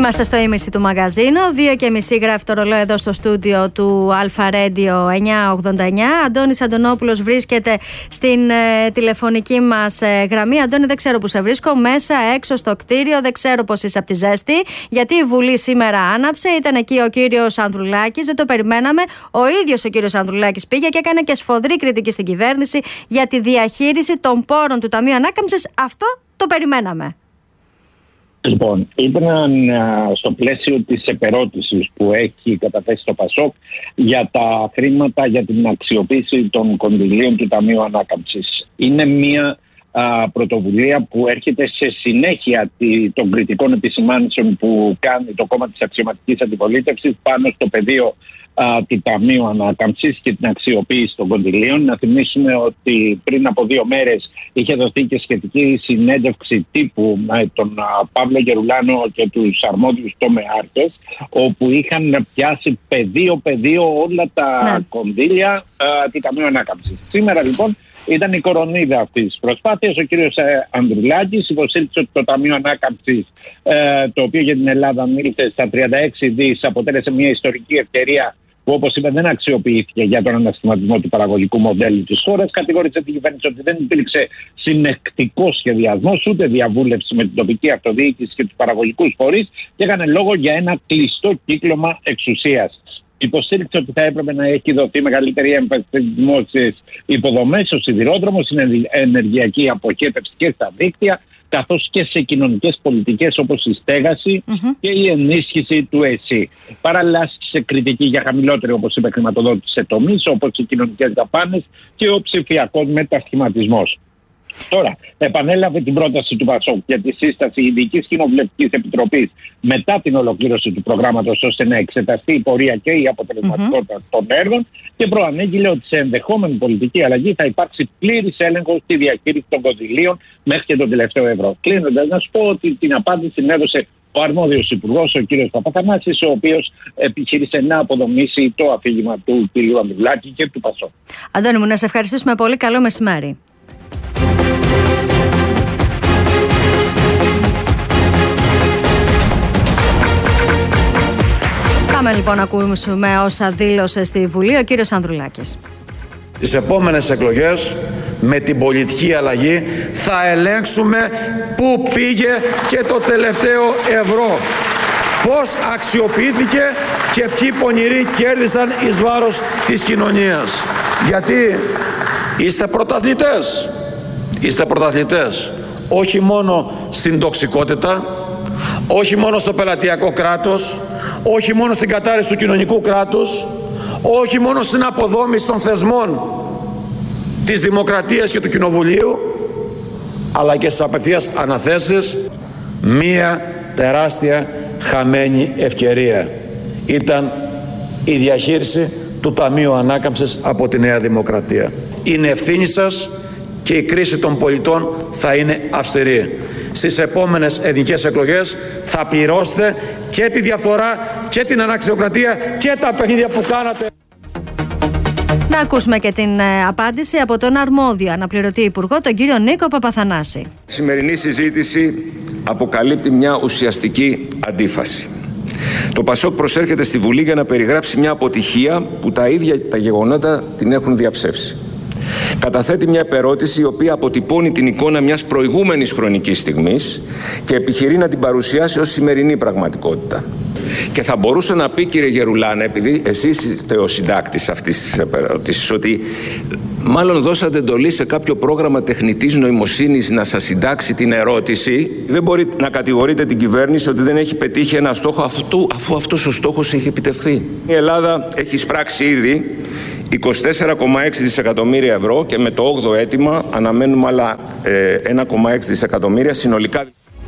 Είμαστε στο ήμιση του μαγαζίνου. Δύο και μισή γράφει το ρολόι εδώ στο στούντιο του Αλφα Radio εννιακόσια ογδόντα εννιά. Αντώνης Αντωνόπουλος βρίσκεται στην ε, τηλεφωνική μας ε, γραμμή. Αντώνη, δεν ξέρω που σε βρίσκω. Μέσα, έξω στο κτίριο. Δεν ξέρω πώς είσαι από τη ζέστη. Γιατί η Βουλή σήμερα άναψε. Ήταν εκεί ο κύριος Ανδρουλάκης. Δεν το περιμέναμε. Ο ίδιος ο κύριος Ανδρουλάκης πήγε και έκανε και σφοδρή κριτική στην κυβέρνηση για τη διαχείριση των πόρων του Ταμείου Ανάκαμψης. Αυτό το περιμέναμε. Λοιπόν, ήταν στο πλαίσιο της επερώτησης που έχει καταθέσει το ΠΑΣΟΚ για τα χρήματα για την αξιοποίηση των κονδυλίων του Ταμείου Ανάκαμψης. Είναι μια α, πρωτοβουλία που έρχεται σε συνέχεια των κριτικών επισημάνσεων που κάνει το κόμμα της αξιωματικής αντιπολίτευσης πάνω στο πεδίο α, του Ταμείου Ανάκαμψης και την αξιοποίηση των κονδυλίων. Να θυμίσουμε ότι πριν από δύο μέρες είχε δοθεί και σχετική συνέντευξη τύπου με τον Παύλο Γερουλάνο και τους αρμόδιους τομεάρχες, όπου είχαν πιάσει πεδίο-πεδίο όλα τα ναι. κονδύλια του Ταμείου Ανάκαμψης. Σήμερα λοιπόν ήταν η κορονίδα αυτής της προσπάθειας. Ο κύριος Ανδρουλάκης υποστήριξε ότι το Ταμείο Ανάκαμψης, ε, το οποίο για την Ελλάδα μίλησε στα τριάντα έξι δις, αποτέλεσε μια ιστορική ευκαιρία που, όπως είπε, δεν αξιοποιήθηκε για τον ανασχηματισμό του παραγωγικού μοντέλου της χώρας. Κατηγόρησε την κυβέρνηση ότι δεν υπήρξε συνεκτικός σχεδιασμός ούτε διαβούλευση με την τοπική αυτοδιοίκηση και τους παραγωγικούς φορείς και έκανε λόγο για ένα κλειστό κύκλωμα εξουσίας. Υποστήριξε ότι θα έπρεπε να έχει δοθεί μεγαλύτερη έμφαση στις δημόσιες υποδομές, στο σιδηρόδρομο, στην ενεργειακή αποχέτευση και στα δίκτυα, καθώς και σε κοινωνικές πολιτικές όπως η στέγαση mm-hmm. και η ενίσχυση του ΕΣΥ. Παράλληλα, σε κριτική για χαμηλότερη, όπως είπε, χρηματοδότηση σε τομείς όπως οι κοινωνικές δαπάνες και ο ψηφιακός μετασχηματισμός. Τώρα, επανέλαβε την πρόταση του ΠΑΣΟΚ για τη σύσταση ειδικής κοινοβουλευτικής επιτροπής μετά την ολοκλήρωση του προγράμματος, ώστε να εξεταστεί η πορεία και η αποτελεσματικότητα mm-hmm. των έργων, και προανήγγειλε ότι σε ενδεχόμενη πολιτική αλλαγή θα υπάρξει πλήρης έλεγχος στη διαχείριση των κονδυλίων μέχρι και τον τελευταίο ευρώ. Κλείνοντας, να σου πω ότι την απάντηση την έδωσε ο αρμόδιος υπουργός, ο κ. Παπαθανάσης, ο οποίος επιχείρησε να αποδομήσει το αφήγημα του κ. Ανδρουλάκη και του ΠΑΣΟΚ. Αντώνη μου, να σε ευχαριστήσουμε πολύ. Καλό μεσημέρι. Πάμε λοιπόν να ακούσουμε όσα δήλωσε στη Βουλή ο κύριος Ανδρουλάκης. Τις επόμενες εκλογές, με την πολιτική αλλαγή, θα ελέγξουμε πού πήγε και το τελευταίο ευρώ. Πώς αξιοποιήθηκε και ποιοι πονηροί κέρδισαν εις βάρος της κοινωνίας. Γιατί είστε πρωταθλητές. Είστε πρωταθλητές όχι μόνο στην τοξικότητα, όχι μόνο στο πελατειακό κράτος, όχι μόνο στην κατάρρευση του κοινωνικού κράτους, όχι μόνο στην αποδόμηση των θεσμών της δημοκρατίας και του κοινοβουλίου, αλλά και στις απευθείας αναθέσεις. Μία τεράστια χαμένη ευκαιρία ήταν η διαχείριση του Ταμείου Ανάκαμψης από τη Νέα Δημοκρατία. Είναι ευθύνη σας και η κρίση των πολιτών θα είναι αυστηρή. Στις επόμενες εθνικές εκλογές θα πληρώσετε και τη διαφορά και την αναξιοκρατία και τα παιχνίδια που κάνατε. Να ακούσουμε και την ε, απάντηση από τον αρμόδιο αναπληρωτή υπουργό, τον κύριο Νίκο Παπαθανάση. Η σημερινή συζήτηση αποκαλύπτει μια ουσιαστική αντίφαση. Το ΠΑΣΟΚ προσέρχεται στη Βουλή για να περιγράψει μια αποτυχία που τα ίδια τα γεγονότα την έχουν διαψεύσει. Καταθέτει μια επερώτηση η οποία αποτυπώνει την εικόνα μιας προηγούμενης χρονικής στιγμής και επιχειρεί να την παρουσιάσει ως σημερινή πραγματικότητα. Και θα μπορούσε να πει, κύριε Γερουλάνα, επειδή εσείς είστε ο συντάκτης αυτής της επερώτησης, ότι μάλλον δώσατε εντολή σε κάποιο πρόγραμμα τεχνητής νοημοσύνης να σας συντάξει την ερώτηση. Δεν μπορείτε να κατηγορείτε την κυβέρνηση ότι δεν έχει πετύχει ένα στόχο αυτού, αφού αυτός ο στόχος έχει επιτευχθεί. Η Ελλάδα έχει σπράξει ήδη είκοσι τέσσερα κόμμα έξι δισεκατομμύρια ευρώ και με το όγδοο αίτημα αναμένουμε άλλα ε, ένα κόμμα έξι δισεκατομμύρια συνολικά.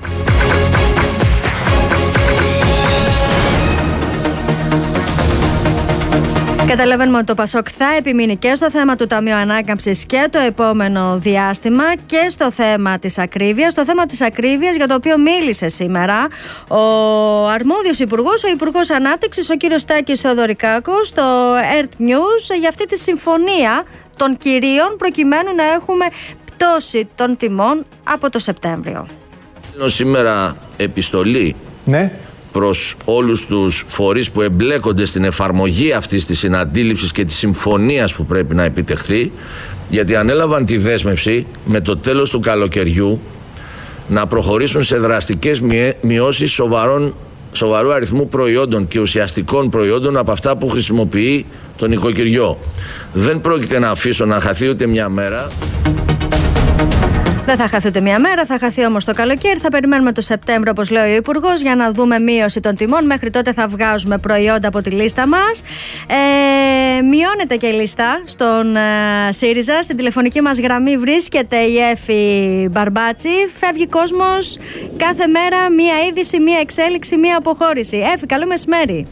Καταλαβαίνουμε ότι το ΠΑΣΟΚ θα επιμείνει και στο θέμα του Ταμείου Ανάκαμψης και το επόμενο διάστημα και στο θέμα της ακρίβειας. Το θέμα της ακρίβειας, για το οποίο μίλησε σήμερα ο αρμόδιος υπουργός, ο Υπουργός Ανάπτυξης, ο κύριος Τάκης Θεοδωρικάκος, στο ΕΡΤ News, για αυτή τη συμφωνία των κυρίων προκειμένου να έχουμε πτώση των τιμών από το Σεπτέμβριο. Σήμερα επιστολή ναι. προς όλους τους φορείς που εμπλέκονται στην εφαρμογή αυτής της συναντήληψης και της συμφωνίας που πρέπει να επιτευχθεί, γιατί ανέλαβαν τη δέσμευση με το τέλος του καλοκαιριού να προχωρήσουν σε δραστικές μειώσεις σοβαρών, σοβαρού αριθμού προϊόντων και ουσιαστικών προϊόντων από αυτά που χρησιμοποιεί το νοικοκυριό. Δεν πρόκειται να αφήσω να χαθεί ούτε μια μέρα. Δεν θα χαθεί ούτε μία μέρα, θα χαθεί όμως το καλοκαίρι. Θα περιμένουμε το Σεπτέμβριο, όπως λέει ο Υπουργός, για να δούμε μείωση των τιμών. Μέχρι τότε θα βγάζουμε προϊόντα από τη λίστα μας. Ε, μειώνεται και η λίστα στον ε, ΣΥΡΙΖΑ. Στην τηλεφωνική μας γραμμή βρίσκεται η Έφη Μπαρμπάτση. Φεύγει κόσμος κάθε μέρα, μία είδηση, μία εξέλιξη, μία αποχώρηση. Έφη, καλό μεσημέρι.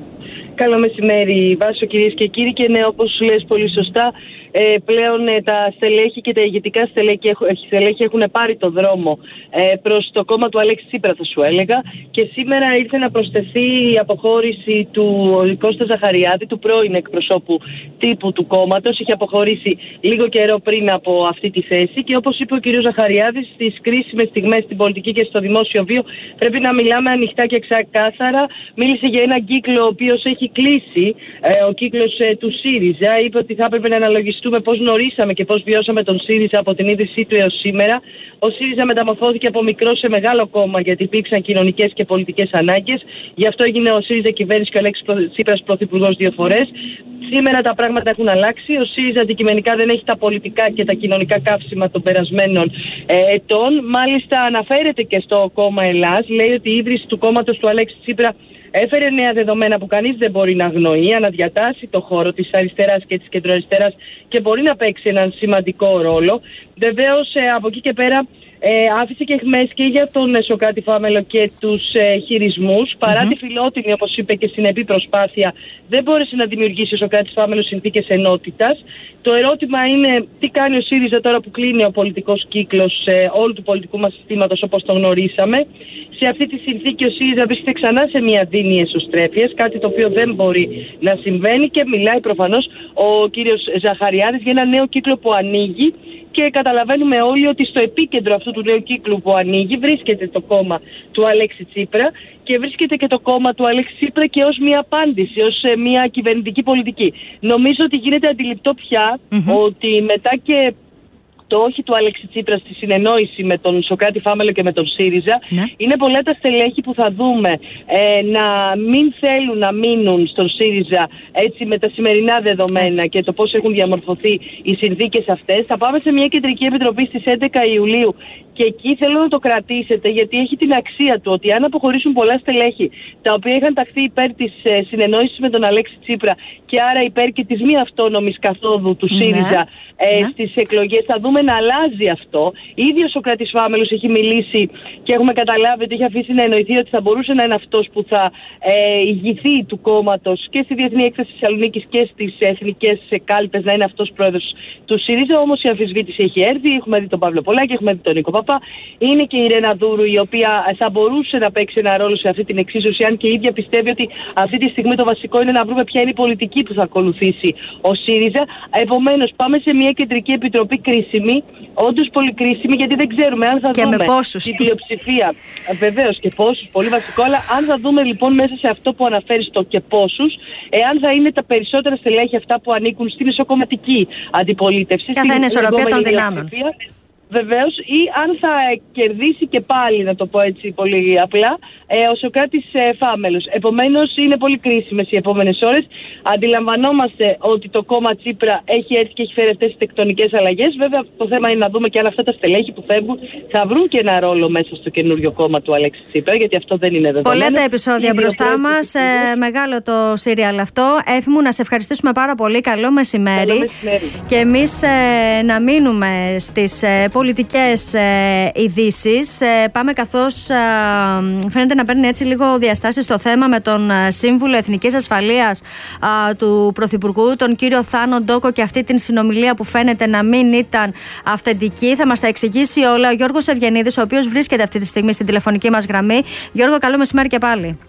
Καλό μεσημέρι, Βάσο, κυρίες και κύριοι. Και ναι, όπως λες πολύ σωστά, Ε, πλέον ε, τα στελέχη και τα ηγετικά στελέχη, στελέχη έχουν πάρει το δρόμο ε, προς το κόμμα του Αλέξη Τσίπρα, θα σου έλεγα, και σήμερα ήρθε να προσθεθεί η αποχώρηση του Κώστα Ζαχαριάδη, του πρώην εκπροσώπου τύπου του κόμματος. Είχε αποχωρήσει λίγο καιρό πριν από αυτή τη θέση και, όπως είπε ο κ. Ζαχαριάδης, στις κρίσιμες στιγμές στην πολιτική και στο δημόσιο βίο πρέπει να μιλάμε ανοιχτά και ξεκάθαρα. Μίλησε για έναν κύκλο ο οποίος έχει κλείσει, ε, ο κύκλος ε, του ΣΥΡΙΖΑ. Είπε ότι θα έπρεπε να αναλογιστούμε πώς γνωρίσαμε και πώς βιώσαμε τον ΣΥΡΙΖΑ από την ίδρυσή του έως σήμερα. Ο ΣΥΡΙΖΑ μεταμορφώθηκε από μικρό σε μεγάλο κόμμα γιατί υπήρξαν κοινωνικές και πολιτικές ανάγκες. Γι' αυτό έγινε ο ΣΥΡΙΖΑ κυβέρνηση και ο Αλέξης Τσίπρας πρωθυπουργός δύο φορές. Σήμερα τα πράγματα έχουν αλλάξει. Ο ΣΥΡΙΖΑ αντικειμενικά δεν έχει τα πολιτικά και τα κοινωνικά καύσιμα των περασμένων ε, ετών. Μάλιστα, αναφέρεται και στο κόμμα Ελλάς. Λέει ότι η ίδρυση του κόμματος του Αλέξη Τσίπρα έφερε νέα δεδομένα που κανείς δεν μπορεί να αγνοεί, αναδιατάσσει το χώρο της αριστεράς και της κεντροαριστεράς και μπορεί να παίξει έναν σημαντικό ρόλο. Βεβαίως, ε, από εκεί και πέρα, Ε, άφησε και εχμές και για τον Σωκράτη Φάμελο και τους ε, χειρισμούς. Παρά mm-hmm. τη φιλότιμη, όπως είπε, και συνεπή προσπάθεια, δεν μπόρεσε να δημιουργήσει ο Σωκράτης Φάμελος συνθήκες ενότητας. Το ερώτημα είναι τι κάνει ο ΣΥΡΙΖΑ τώρα που κλείνει ο πολιτικός κύκλος ε, όλου του πολιτικού μας συστήματος όπως το γνωρίσαμε. Σε αυτή τη συνθήκη ο ΣΥΡΙΖΑ βρίσκεται ξανά σε μια δίνη εσωστρέφειας, κάτι το οποίο δεν μπορεί να συμβαίνει, και μιλάει προφανώς ο κύριος Ζαχαριάδης για ένα νέο κύκλο που ανοίγει. Και καταλαβαίνουμε όλοι ότι στο επίκεντρο αυτού του νέου κύκλου που ανοίγει βρίσκεται το κόμμα του Αλέξη Τσίπρα και βρίσκεται και το κόμμα του Αλέξη Τσίπρα και ως μια απάντηση, ως μια κυβερνητική πολιτική. Νομίζω ότι γίνεται αντιληπτό πια mm-hmm. ότι μετά και το όχι του Αλέξη Τσίπρα στη συνεννόηση με τον Σωκράτη Φάμελο και με τον ΣΥΡΙΖΑ, ναι. είναι πολλά τα στελέχη που θα δούμε ε, να μην θέλουν να μείνουν στον ΣΥΡΙΖΑ έτσι με τα σημερινά δεδομένα έτσι. Και το πώς έχουν διαμορφωθεί οι συνθήκες αυτές. Θα πάμε σε μια κεντρική επιτροπή στις έντεκα Ιουλίου και εκεί θέλω να το κρατήσετε, γιατί έχει την αξία του ότι αν αποχωρήσουν πολλά στελέχη τα οποία είχαν ταχθεί υπέρ της ε, συνεννόησης με τον Αλέξη Τσίπρα και άρα υπέρ και της μη αυτόνομης καθόδου του ΣΥΡΙΖΑ ναι. ε, ναι. στις εκλογές, θα δούμε να αλλάζει αυτό. Ήδη ο Σωκράτης Φάμελος έχει μιλήσει και έχουμε καταλάβει ότι έχει αφήσει να εννοηθεί ότι θα μπορούσε να είναι αυτός που θα ε, ηγηθεί του κόμματος και στη Διεθνή Έκθεση Θεσσαλονίκης και στις εθνικές κάλπες, να είναι αυτός πρόεδρος του ΣΥΡΙΖΑ. Όμως η αμφισβήτηση έχει έρθει. Έχουμε δει τον Παύλο Πολάκη, έχουμε δει τον Νίκο Παπά. Είναι και η Ρένα Δούρου, η οποία θα μπορούσε να παίξει ένα ρόλο σε αυτή την εξίσωση, αν και η ίδια πιστεύει ότι αυτή τη στιγμή το βασικό είναι να βρούμε ποια είναι η πολιτική που θα ακολουθήσει ο ΣΥΡΙΖΑ. Επομένως, πάμε σε μια κεντρική επιτροπή κρίσιμη, όντως πολύ κρίσιμη, γιατί δεν ξέρουμε αν θα και δούμε την πλειοψηφία. Βεβαίως και πόσους, πολύ βασικό, αλλά αν θα δούμε λοιπόν μέσα σε αυτό που αναφέρει στο και πόσους, εάν θα είναι τα περισσότερα στελέχη αυτά που ανήκουν στην ισοκομματική αντιπολίτευση. Και θα είναι ισορροπία των δυνάμεων. Βεβαίως, ή αν θα κερδίσει και πάλι, να το πω έτσι πολύ απλά, ε, ο Σωκράτης ε, Φάμελος. Επομένως, είναι πολύ κρίσιμες οι επόμενες ώρες. Αντιλαμβανόμαστε ότι το κόμμα Τσίπρα έχει έρθει και έχει φέρει αυτές τις τεκτονικές αλλαγές. Βέβαια, το θέμα είναι να δούμε και αν αυτά τα στελέχη που φεύγουν θα βρουν και ένα ρόλο μέσα στο καινούριο κόμμα του Αλέξη Τσίπρα, γιατί αυτό δεν είναι δεδομένο. Πολλά τα επεισόδια μπροστά μας. Ε, μεγάλο το σύριαλ αυτό. Έφη μου, να σε ευχαριστήσουμε πάρα πολύ. Καλό μεσημέρι. Καλό μεσημέρι. Και εμείς ε, να μείνουμε στις ε, πολιτικές ε, ειδήσεις. Ε, πάμε καθώς ε, φαίνεται να παίρνει έτσι λίγο διαστάσεις το θέμα με τον ε, Σύμβουλο Εθνικής Ασφαλείας ε, του Πρωθυπουργού, τον κύριο Θάνο Ντόκο, και αυτή την συνομιλία που φαίνεται να μην ήταν αυθεντική. Θα μας τα εξηγήσει όλα ο Γιώργος Ευγενίδης, ο οποίος βρίσκεται αυτή τη στιγμή στην τηλεφωνική μας γραμμή. Γιώργο, καλό μεσημέρι και πάλι.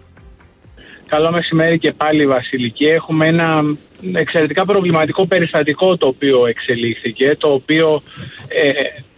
Καλό μεσημέρι και πάλι, Βασιλική. Έχουμε ένα εξαιρετικά προβληματικό περιστατικό το οποίο εξελίχθηκε, το οποίο ε,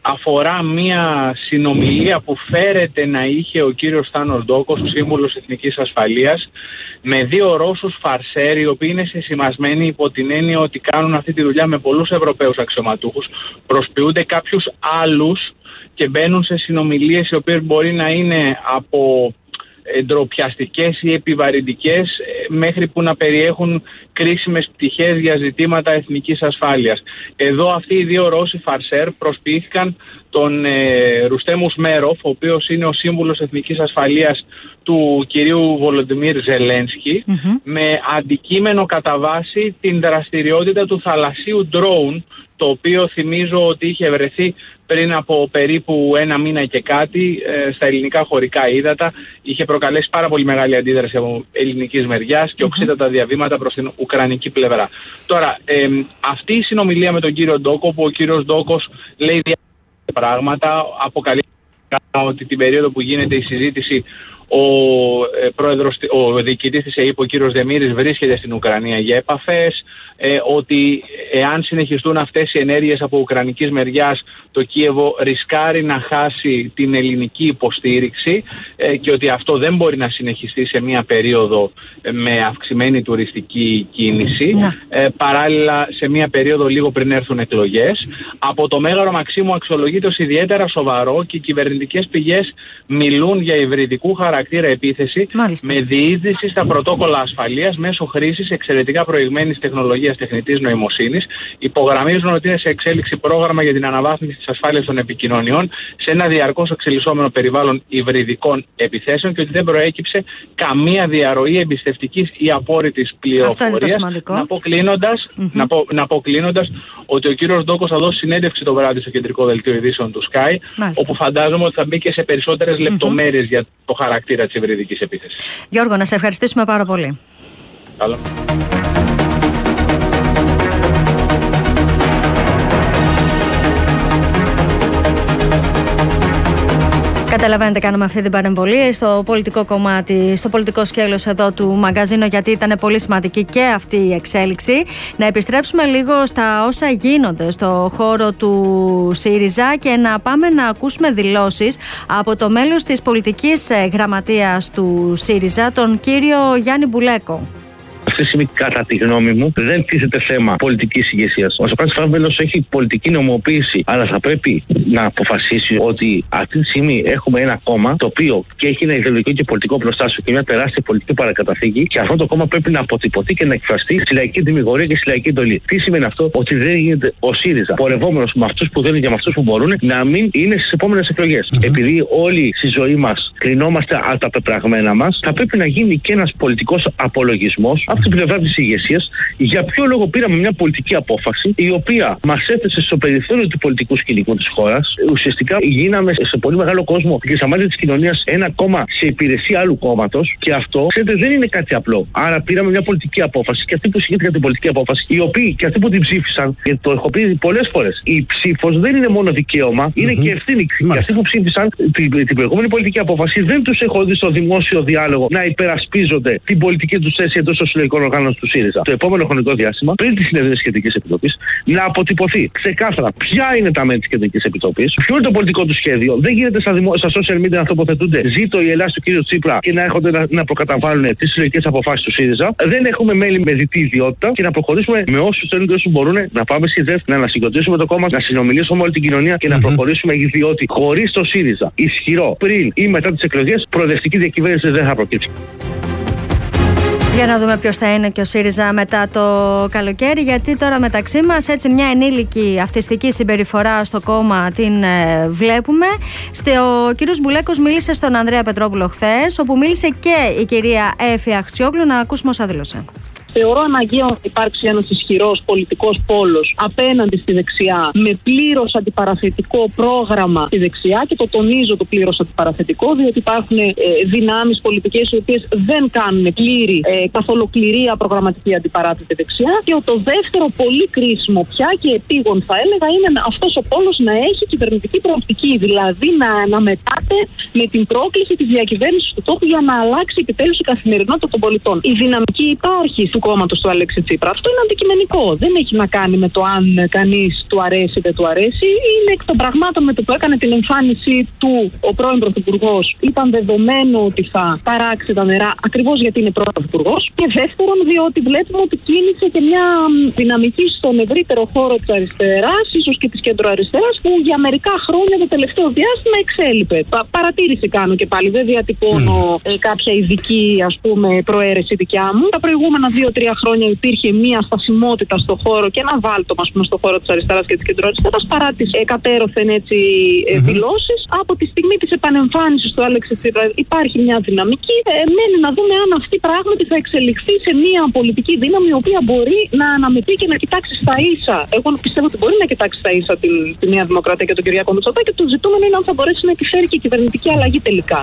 αφορά μια συνομιλία που φέρεται να είχε ο κύριος Στάνος Ντόκος, ο σύμβουλος Εθνικής Ασφαλείας, με δύο Ρώσους φαρσέρ, οι οποίοι είναι συσημασμένοι υπό την έννοια ότι κάνουν αυτή τη δουλειά με πολλούς Ευρωπαίους αξιωματούχους, προσποιούνται κάποιους άλλους και μπαίνουν σε συνομιλίες οι οποίες μπορεί να είναι από ντροπιαστικές ή επιβαρυντικές μέχρι που να περιέχουν κρίσιμες πτυχές για ζητήματα εθνικής ασφάλειας. Εδώ αυτοί οι δύο Ρώσοι φαρσέρ προσποιήθηκαν τον ε, Ρουστέμ Ουσμέροφ, ο οποίος είναι ο σύμβουλος εθνικής ασφαλείας του κυρίου Βολοντιμίρ Ζελένσκι, mm-hmm. με αντικείμενο κατά βάση την δραστηριότητα του θαλασσίου ντρόουν, το οποίο θυμίζω ότι είχε βρεθεί πριν από περίπου ένα μήνα και κάτι ε, στα ελληνικά χωρικά ύδατα. Είχε προκαλέσει πάρα πολύ μεγάλη αντίδραση από ελληνικής μεριάς και οξύτατα διαβήματα προς την ουκρανική πλευρά. Τώρα, ε, αυτή η συνομιλία με τον κύριο Ντόκο, που ο κύριος Ντόκος λέει διάφορα πράγματα, αποκαλύπτει ότι την περίοδο που γίνεται η συζήτηση ο, ε, πρόεδρος, ο διοικητής της ΕΥΠ, ο κύριος Δεμήρης, βρίσκεται στην Ουκρανία για επαφές, ε, ότι εάν συνεχιστούν αυτές οι ενέργειες από ουκρανικής μεριάς, το Κίεβο ρισκάρει να χάσει την ελληνική υποστήριξη ε, και ότι αυτό δεν μπορεί να συνεχιστεί σε μια περίοδο ε, με αυξημένη τουριστική κίνηση, ε, παράλληλα σε μια περίοδο λίγο πριν έρθουν εκλογές. Από το Μέγαρο Μαξίμου αξιολογείται ως ιδιαίτερα σοβαρό και οι κυβερνητικές πηγές μιλούν για υβριδικού χαρακτήρα επίθεση, μάλιστα, με διείσδυση στα πρωτόκολλα ασφαλείας μέσω χρήσης εξαιρετικά προηγμένης τεχνολογίας τεχνητής νοημοσύνης. Υπογραμμίζουν ότι είναι σε εξέλιξη πρόγραμμα για την αναβάθμιση της ασφάλειας των επικοινωνιών σε ένα διαρκώς εξελισσόμενο περιβάλλον υβριδικών επιθέσεων και ότι δεν προέκυψε καμία διαρροή εμπιστευτικής ή απόρριτης πληροφορίας. Να πω κλείνοντας, mm-hmm. να πω, να πω κλείνοντας ότι ο κύριος Ντόκος θα δώσει συνέντευξη το βράδυ στο κεντρικό δελτίο ειδήσεων του Sky, μάλιστα, όπου φαντάζομαι ότι θα μπει και σε περισσότερες mm-hmm. λεπτομέρειες για το χαρακτήρα της υβριδικής επίθεσης. Γιώργο, να σε ευχαριστήσουμε πάρα πολύ. Καλό. Καταλαβαίνετε, κάναμε αυτή την παρεμβολή στο πολιτικό κομμάτι, στο πολιτικό σκέλος εδώ του μαγκαζίνο, γιατί ήταν πολύ σημαντική και αυτή η εξέλιξη. Να επιστρέψουμε λίγο στα όσα γίνονται στο χώρο του ΣΥΡΙΖΑ και να πάμε να ακούσουμε δηλώσεις από το μέλος της πολιτικής γραμματείας του ΣΥΡΙΖΑ, τον κύριο Γιάννη Μπουλέκο. Αυτή τη στιγμή, κατά τη γνώμη μου, δεν τίθεται θέμα πολιτικής ηγεσίας. Ο Σοκράτης Φάβελος έχει πολιτική νομοποίηση, αλλά θα πρέπει να αποφασίσει ότι αυτή τη στιγμή έχουμε ένα κόμμα το οποίο και έχει ένα ιδεολογικό και πολιτικό προστάσιο και μια τεράστια πολιτική παρακαταθήκη, και αυτό το κόμμα πρέπει να αποτυπωθεί και να εκφραστεί στη λαϊκή τιμιγορία και στη λαϊκή εντολή. Τι σημαίνει αυτό? Ότι δεν γίνεται ο ΣΥΡΙΖΑ, πορευόμενος με αυτούς που δεν είναι και με αυτούς που μπορούν, να μην είναι στις επόμενες εκλογές. Mm-hmm. Επειδή όλοι στη ζωή μας κρινόμαστε από τα πεπραγμένα μας, θα πρέπει να γίνει και ένας πολιτικός απολογισμός από την πλευρά της ηγεσίας, για ποιο λόγο πήραμε μια πολιτική απόφαση η οποία μας έθεσε στο περιθώριο του πολιτικού σκηνικού της χώρας. Ουσιαστικά γίναμε σε πολύ μεγάλο κόσμο και στα μάτια της κοινωνίας ένα κόμμα σε υπηρεσία άλλου κόμματος, και αυτό, ξέρετε, δεν είναι κάτι απλό. Άρα πήραμε μια πολιτική απόφαση, και αυτοί που συγκέντρωσαν την πολιτική απόφαση, οι οποίοι και αυτοί που την ψήφισαν, και το έχω πει πολλές φορές, η ψήφος δεν είναι μόνο δικαίωμα, είναι mm-hmm. και ευθύνη. Και αυτοί που ψήφισαν την, την προηγούμενη πολιτική απόφαση δεν τους έχω δει στο δημόσιο διάλογο να υπερασπίζονται την πολιτική τους θέση εντός των συλλογικών οργάνων του ΣΥΡΙΖΑ. Το επόμενο χρονικό διάστημα, πριν τη συνεδρία της Κεντρικής Επιτροπής, να αποτυπωθεί ξεκάθαρα ποια είναι τα μέλη της Κεντρικής Επιτροπής, ποιο είναι το πολιτικό του σχέδιο. Δεν γίνεται στα, δημο... στα social media να τοποθετούνται ζήτω η Ελλάδα του κ. Τσίπρα και να έρχονται να, να προκαταβάλουν τις συλλογικές αποφάσεις του ΣΥΡΙΖΑ. Δεν έχουμε μέλη με διτή ιδιότητα, και να προχωρήσουμε με όσους θέλουν και όσους μπορούν να πάμε στη ΔΕΦ, να ανασυγκροτήσουμε το κόμμα, να συνομιλήσουμε με όλη την κοινωνία και mm-hmm. να προχωρήσουμε, διότι χωρίς το ΣΥΡΙΖΑ ισχυρό πριν ή μετά τις εκλογές, προοδευτική διακυβέρνηση δεν θα προκύψει. Για να δούμε ποιος θα είναι και ο ΣΥΡΙΖΑ μετά το καλοκαίρι, γιατί τώρα μεταξύ μας έτσι μια ενήλικη αυτιστική συμπεριφορά στο κόμμα την ε, βλέπουμε. Ο κύριος Μπουλέκος μίλησε στον Ανδρέα Πετρόπουλο χθες, όπου μίλησε και η κυρία Έφη Αχτσιόγλου. Να ακούσουμε όσα δήλωσε. Θεωρώ αναγκαίο να υπάρξει ένας ισχυρός πολιτικός πόλος απέναντι στη δεξιά, με πλήρως αντιπαραθετικό πρόγραμμα στη δεξιά, και το τονίζω το πλήρως αντιπαραθετικό, διότι υπάρχουν ε, δυνάμεις πολιτικές οι οποίες δεν κάνουν πλήρη, ε, καθ' ολοκληρία προγραμματική αντιπαράθεση δεξιά. Και το δεύτερο πολύ κρίσιμο πια και επίγον, θα έλεγα, είναι αυτός ο πόλος να έχει κυβερνητική προοπτική, δηλαδή να αναμετάται με την πρόκληση της διακυβέρνησης του τόπου για να αλλάξει επιτέλους η καθημερινότητα των πολιτών. Η δυναμική υπάρχει. Του κόμματος του Αλέξη Τσίπρα. Αυτό είναι αντικειμενικό. Δεν έχει να κάνει με το αν κανείς του αρέσει ή δεν του αρέσει. Είναι εκ των πραγμάτων με το που έκανε την εμφάνισή του ο πρώην Πρωθυπουργός. Ήταν δεδομένο ότι θα ταράξει τα νερά ακριβώς γιατί είναι πρώην Πρωθυπουργός. Και δεύτερον, διότι βλέπουμε ότι κίνησε και μια δυναμική στον ευρύτερο χώρο της αριστεράς, ίσως και της κεντροαριστεράς, που για μερικά χρόνια το τελευταίο διάστημα εξέλιπε. Πα- παρατήρηση κάνω και πάλι. Δεν διατυπώνω mm. ε, κάποια ειδική, ας πούμε, προαίρεση δικιά μου. Τα προηγούμενα δύο-τρία χρόνια υπήρχε μια στασιμότητα στο χώρο και ένα βάλτο, ας πούμε, στο χώρο της αριστεράς και της κεντροαριστεράς παρά τις ε, κατέρωθεν έτσι ε, mm-hmm. δηλώσεις. Από τη στιγμή της επανεμφάνισης του Αλέξη Τσίπρα υπάρχει μια δυναμική. Ε, μένει να δούμε αν αυτή πράγματι θα εξελιχθεί σε μια πολιτική δύναμη η οποία μπορεί να αναμετεί και να κοιτάξει στα ίσα. Εγώ πιστεύω ότι μπορεί να κοιτάξει στα ίσα την, τη Νέα Δημοκρατία και τον Κυριάκο Μητσοτάκη και το ζητούμενο είναι αν θα μπορέσει να επιφέρει και κυβερνητική αλλαγή τελικά.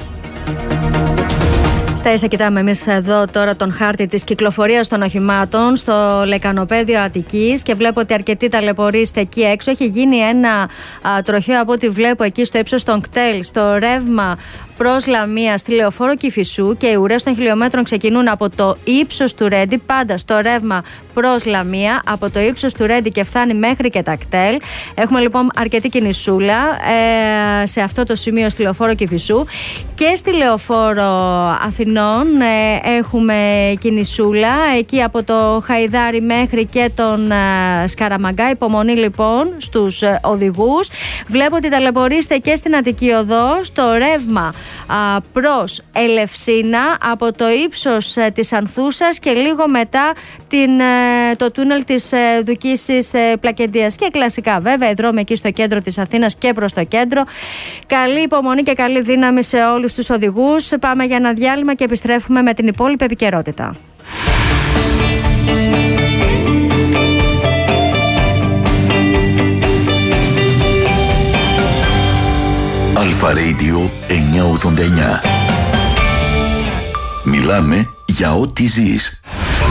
Στα ίσα κοιτάμε εμείς εδώ τώρα τον χάρτη της κυκλοφορίας των οχημάτων στο λεκανοπέδιο Αττικής και βλέπω ότι αρκετοί ταλαιπωρείστε εκεί έξω. Έχει γίνει ένα α, τροχαίο από ό,τι βλέπω εκεί στο ύψος των κτέλ, στο ρεύμα προς Λαμία, στη Λεωφόρο Κηφισού, και οι ουρές των χιλιόμετρων ξεκινούν από το ύψος του Ρέντι, πάντα στο ρεύμα προς Λαμία, από το ύψος του Ρέντι και φτάνει μέχρι και τα κτέλ. Έχουμε λοιπόν αρκετή κινησούλα ε, σε αυτό το σημείο στη Λεωφόρο Κηφισού, και στη Λεωφόρο Αθηνών ε, έχουμε κινησούλα εκεί από το Χαϊδάρι μέχρι και τον ε, Σκαραμαγκά. Υπομονή λοιπόν στους ε, οδηγούς. Βλέπω ότι ταλαιπωρείστε και στην Αττική Οδό στο ρεύμα α, προς Ελευσίνα από το ύψος ε, της Ανθούσας και λίγο μετά την, ε, το τούνελ της ε, Δουκίσης ε, Πλακεντίας. Και κλασικά βέβαια οι δρόμοι εκεί στο κέντρο της Αθήνας και προς το κέντρο. Καλή υπομονή και καλή δύναμη σε όλους τους οδηγούς. Πάμε για ένα διάλειμμα και επιστρέφουμε με την υπόλοιπη επικαιρότητα. Αλφα Radio εννιακόσια ογδόντα εννιά. Μιλάμε για ό,τι ζεις.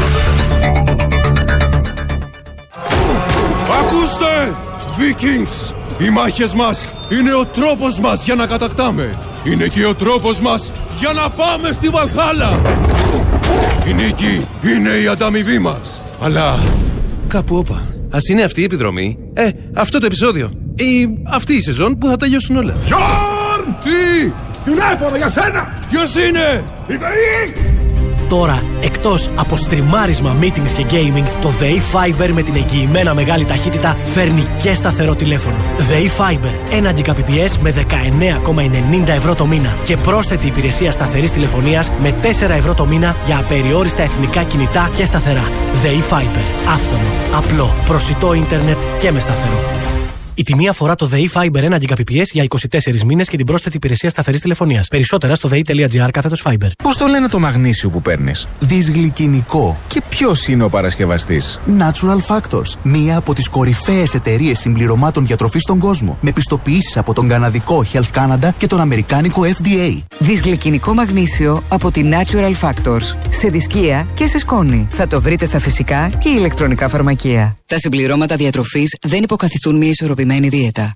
Ακούστε! Vikings! Οι μάχες μας είναι ο τρόπος μας για να κατακτάμε. Είναι και ο τρόπος μας για να πάμε στη Βαλχάλα. Η νίκη είναι η ανταμοιβή μας. Αλλά κάπου όπα. Ας είναι αυτή η επιδρομή. Ε, αυτό το επεισόδιο. Ή αυτή η σεζόν που θα τελειώσουν όλα. Γιόρν! Τι! Τηλέφωνο για σένα! Ποιος είναι? Η ΔΕΗ! Τώρα, εκτός από στριμάρισμα, meetings και gaming, το ΔΕΗ Fiber με την εγγυημένα μεγάλη ταχύτητα φέρνει και σταθερό τηλέφωνο. ΔΕΗ Fiber, ένα Gbps με δεκαεννέα κόμμα ενενήντα ευρώ το μήνα και πρόσθετη υπηρεσία σταθερής τηλεφωνίας με τέσσερα ευρώ το μήνα για απεριόριστα εθνικά κινητά και σταθερά. ΔΕΗ Fiber, άφθονο, απλό, προσιτό ίντερνετ και με σταθερό. Η τιμή αφορά το ΔΕΗ Fiber ένα Gbps για είκοσι τέσσερις μήνες και την πρόσθετη υπηρεσία σταθερής τηλεφωνίας. Περισσότερα στο δei.gr κάθετος Fiber. Πώς το λένε το μαγνήσιο που παίρνεις? Δυσγλυκινικό. Και ποιος είναι ο παρασκευαστής? Natural Factors. Μία από τις κορυφαίες εταιρείες συμπληρωμάτων διατροφής στον κόσμο. Με πιστοποιήσεις από τον καναδικό Health Canada και τον αμερικάνικο F D A. Δυσγλυκινικό μαγνήσιο από τη Natural Factors. Σε δισκία και σε σκόνη. Θα το βρείτε στα φυσικά και ηλεκτρονικά φαρμακεία. Τα συμπληρώματα διατροφής δεν υποκαθιστούν μια ισορροπημένη δίαιτα.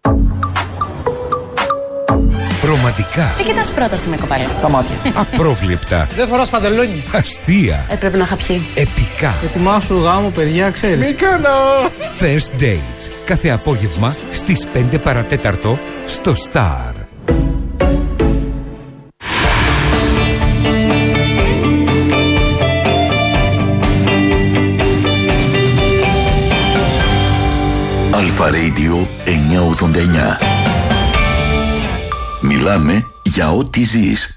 Ρομαντικά. Τι κοιτάς πρόταση με κοπέλα? Τα μάτια. Απρόβλεπτα. Δεν φοράς παντελόνι. Αστεία. Ε, πρέπει να είχα πιει. Επικά. Ετοιμάσου γάμο, παιδιά, ξέρεις. Μη κάνω. First Dates. Κάθε απόγευμα στις πέντε παρατέταρτο στο Star. Αλφα Radio εννιακόσια ογδόντα εννιά. Μιλάμε για ό,τι ζεις.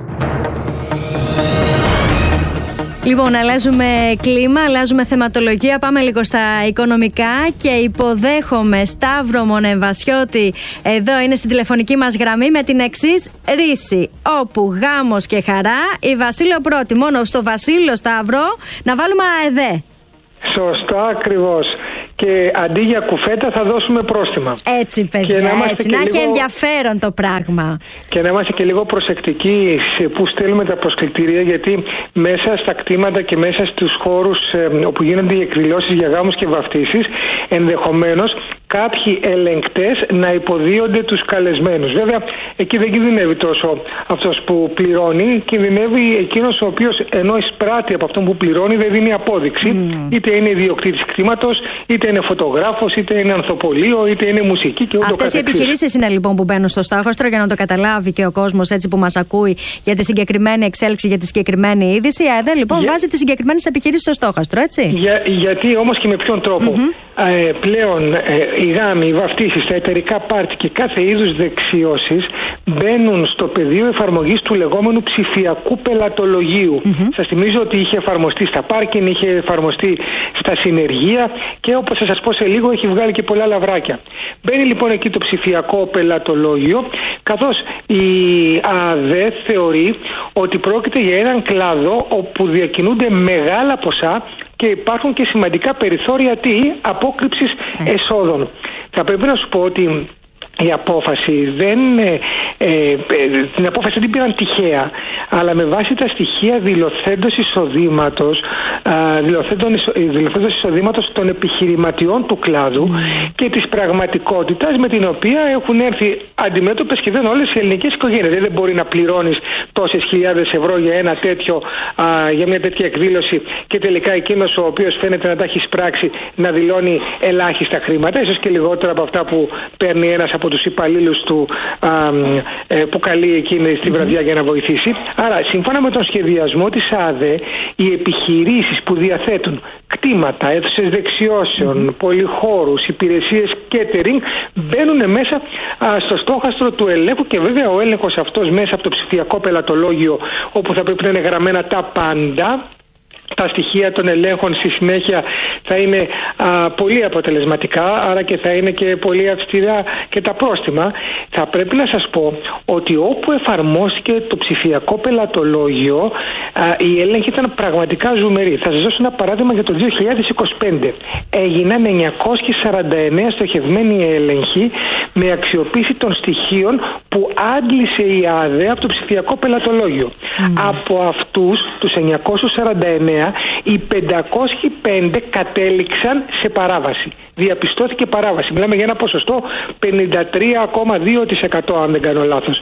Λοιπόν, αλλάζουμε κλίμα, αλλάζουμε θεματολογία, πάμε λίγο στα οικονομικά και υποδέχομαι Σταύρο Μονεμβασιώτη. Εδώ είναι στην τηλεφωνική μας γραμμή με την εξής ρίση. Όπου γάμος και χαρά, η Βασίλειο πρώτη. Μόνο στο Βασίλειο, Σταύρο, να βάλουμε ΑΕΔΕ. Σωστά, ακριβώς. Και αντί για κουφέτα θα δώσουμε πρόστιμα. Έτσι, παιδιά, να έτσι, να λίγο... έχει ενδιαφέρον το πράγμα. Και να είμαστε και λίγο προσεκτικοί σε πού στέλνουμε τα προσκλητήρια, γιατί μέσα στα κτήματα και μέσα στους χώρους ε, όπου γίνονται οι εκδηλώσεις για γάμους και βαφτίσεις, ενδεχομένως κάποιοι ελεγκτές να υποδίονται τους καλεσμένους. Βέβαια, εκεί δεν κινδυνεύει τόσο αυτός που πληρώνει, κινδυνεύει εκείνος ο οποίος ενώ εισπράττει από αυτόν που πληρώνει δεν δίνει απόδειξη. Mm. Είτε είναι ιδιοκτήτης κτήματος, είτε είναι φωτογράφος, είτε είναι ανθοπολείο, είτε είναι μουσική και ούτω καθεξής. Αυτές οι επιχειρήσεις είναι λοιπόν που μπαίνουν στο στόχαστρο, για να το καταλάβει και ο κόσμος έτσι που μας ακούει για τη συγκεκριμένη εξέλιξη, για τη συγκεκριμένη είδηση. Η ΑΕΔ λοιπόν για... βάζει τις συγκεκριμένες επιχειρήσεις στο στόχαστρο, έτσι. Για, γιατί όμως και με ποιον τρόπο. Mm-hmm. Ε, πλέον ε, οι γάμοι, οι βαφτίσεις, τα εταιρικά πάρτι και κάθε είδους δεξιώσεις μπαίνουν στο πεδίο εφαρμογής του λεγόμενου ψηφιακού πελατολογίου. Mm-hmm. Σας θυμίζω ότι είχε εφαρμοστεί στα πάρκινγκ, είχε εφαρμοστεί στα συνεργεία και όπως θα σας πω σε λίγο έχει βγάλει και πολλά λαβράκια. Μπαίνει λοιπόν εκεί το ψηφιακό πελατολόγιο, καθώς η ΑΔΕ θεωρεί ότι πρόκειται για έναν κλάδο όπου διακινούνται μεγάλα ποσά και υπάρχουν και σημαντικά περιθώρια τι, απόκρυψης εσόδων. Θα πρέπει να σου πω ότι η απόφαση δεν, ε, ε, την απόφαση δεν πήραν τυχαία, αλλά με βάση τα στοιχεία δηλωθέντος εισοδήματος, δηλωθέντος εισοδήματος των επιχειρηματιών του κλάδου mm. και της πραγματικότητας με την οποία έχουν έρθει αντιμέτωπες σχεδόν όλες οι ελληνικές οικογένειες. Δεν μπορεί να πληρώνεις τόσες χιλιάδες ευρώ για ένα τέτοιο, α, για μια τέτοια εκδήλωση και τελικά εκείνος ο οποίος φαίνεται να τα έχει πράξει να δηλώνει ελάχιστα χρήματα, ίσως και λιγότερα από αυτά που παίρνει ένας από τους υπαλλήλους του α, ε, που καλεί εκείνη στη βραδιά mm-hmm. για να βοηθήσει. Άρα, σύμφωνα με τον σχεδιασμό της ΑΔΕ, οι επιχειρήσεις που διαθέτουν κτήματα, αίθουσες δεξιώσεων, mm-hmm. πολυχώρους, υπηρεσίες catering μπαίνουν μέσα α, στο στόχαστρο του ελέγχου και βέβαια ο έλεγχος αυτός μέσα από το ψηφιακό πελατολόγιο, όπου θα πρέπει να είναι γραμμένα τα πάντα. Τα στοιχεία των ελέγχων στη συνέχεια θα είναι α, πολύ αποτελεσματικά, άρα και θα είναι και πολύ αυστηρά και τα πρόστιμα. Θα πρέπει να σας πω ότι όπου εφαρμόστηκε το ψηφιακό πελατολόγιο, α, οι έλεγχοι ήταν πραγματικά ζουμεροί. Θα σας δώσω ένα παράδειγμα για το δύο χιλιάδες είκοσι πέντε. Έγιναν εννιακόσιοι σαράντα εννέα στοχευμένοι έλεγχοι με αξιοποίηση των στοιχείων που άντλησε η ΑΔΕ από το ψηφιακό πελατολόγιο. Mm. Από αυτούς τους εννιακόσιους σαράντα εννέα οι πεντακόσιοι πέντε κατέληξαν σε παράβαση. Διαπιστώθηκε παράβαση. Μιλάμε για ένα ποσοστό πενήντα τρία κόμμα δύο τοις εκατό αν δεν κάνω λάθος.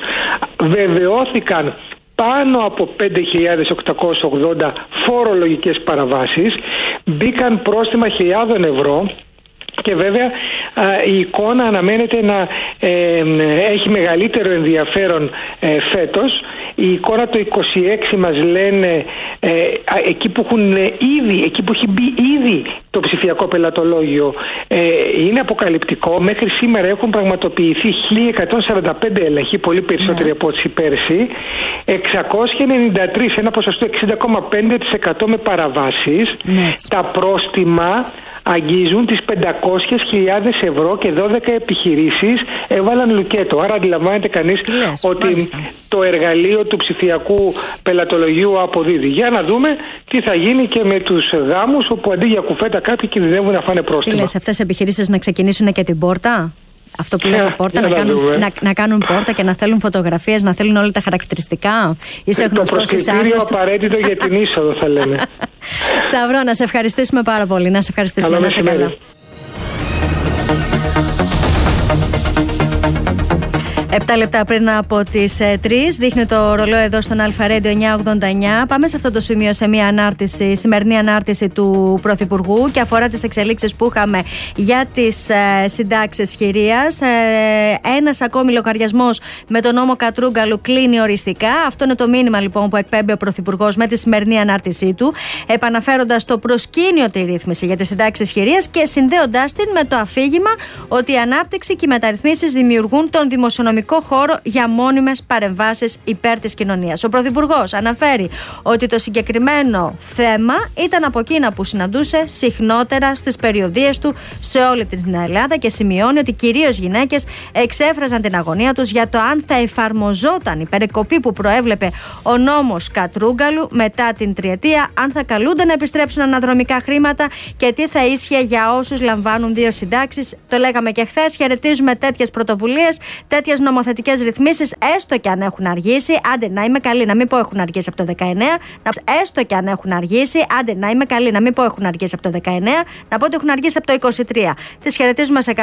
Βεβαιώθηκαν πάνω από πέντε χιλιάδες οκτακόσιες ογδόντα φορολογικές παραβάσεις. Μπήκαν πρόστιμα χιλιάδων ευρώ. Και βέβαια α, η εικόνα αναμένεται να ε, έχει μεγαλύτερο ενδιαφέρον ε, φέτος. Η εικόνα το είκοσι έξι μας λένε ε, εκεί που έχουν ήδη, εκεί που έχει μπει ήδη το ψηφιακό πελατολόγιο ε, είναι αποκαλυπτικό. Μέχρι σήμερα έχουν πραγματοποιηθεί χίλια εκατόν σαράντα πέντε έλεγχοι, πολύ περισσότεροι yeah. από ό,τι πέρσι, εξακόσιοι ενενήντα τρεις, ένα ποσοστό εξήντα κόμμα πέντε τοις εκατό με παραβάσεις. Yeah. Τα πρόστιμα αγγίζουν τις πεντακόσιες χιλιάδες ευρώ και δώδεκα επιχειρήσεις έβαλαν λουκέτο. Άρα αντιλαμβάνεται κανείς yes, ότι μάλιστα. το εργαλείο του ψηφιακού πελατολογίου αποδίδει. Για να δούμε τι θα γίνει και με τους γάμους όπου αντί για κουφέτα κάποιοι κινδυνεύουν να φάνε πρόστιμα. Τι λες, αυτές οι επιχειρήσεις να ξεκινήσουν και την πόρτα? Αυτό που λέμε πόρτα, να, να, κάνουν, να, να κάνουν πόρτα και να θέλουν φωτογραφίες, να θέλουν όλα τα χαρακτηριστικά. Είσαι γνωστός, είσαι άγνωστος. Το απαραίτητο για την είσοδο θα λέμε. Σταυρό, να σε ευχαριστήσουμε πάρα πολύ. Να σε ευχαριστήσουμε. Να σε καλά. Επτά λεπτά πριν από τις ε, τρεις, δείχνει το ρολόι εδώ στον Αλφα Radio εννιακόσια ογδόντα εννιά. Πάμε σε αυτό το σημείο σε μια ανάρτηση, σημερινή ανάρτηση του Πρωθυπουργού και αφορά τις εξελίξεις που είχαμε για τις ε, συντάξεις χειρίας. Ε, ένας ακόμη λογαριασμός με τον νόμο Κατρούγκαλου κλείνει οριστικά. Αυτό είναι το μήνυμα λοιπόν που εκπέμπει ο Πρωθυπουργός με τη σημερινή ανάρτησή του, επαναφέροντας το προσκήνιο τη ρύθμιση για τις συντάξεις χειρίας και συνδέοντάς την με το αφήγημα ότι η ανάπτυξη και οι μεταρρυθμίσεις δημιουργούν τον δημοσιονομικό χώρο για μόνιμες παρεμβάσεις υπέρ της κοινωνίας. Ο Πρωθυπουργός αναφέρει ότι το συγκεκριμένο θέμα ήταν από εκείνα που συναντούσε συχνότερα στις περιοδίες του σε όλη την Ελλάδα και σημειώνει ότι κυρίως γυναίκες εξέφραζαν την αγωνία τους για το αν θα εφαρμοζόταν η περικοπή που προέβλεπε ο νόμος Κατρούγκαλου μετά την τριετία, αν θα καλούνται να επιστρέψουν αναδρομικά χρήματα και τι θα ίσχυε για όσους λαμβάνουν δύο συντάξεις. Το λέγαμε και χθες. Χαιρετίζουμε τέτοιες πρωτοβουλίες, τέτοιες νομοθετικές ρυθμίσεις, έστω και αν έχουν αργήσει. Άντε να είμαι καλή, να μην πω έχουν αργήσει από το δεκαεννέα. Έστω και αν έχουν αργήσει, άντε να είμαι καλή, να μην πω έχουν αργήσει από το δεκαεννέα. Να πω ότι έχουν αργήσει από το είκοσι τρία. Τις χαιρετίζουμε σε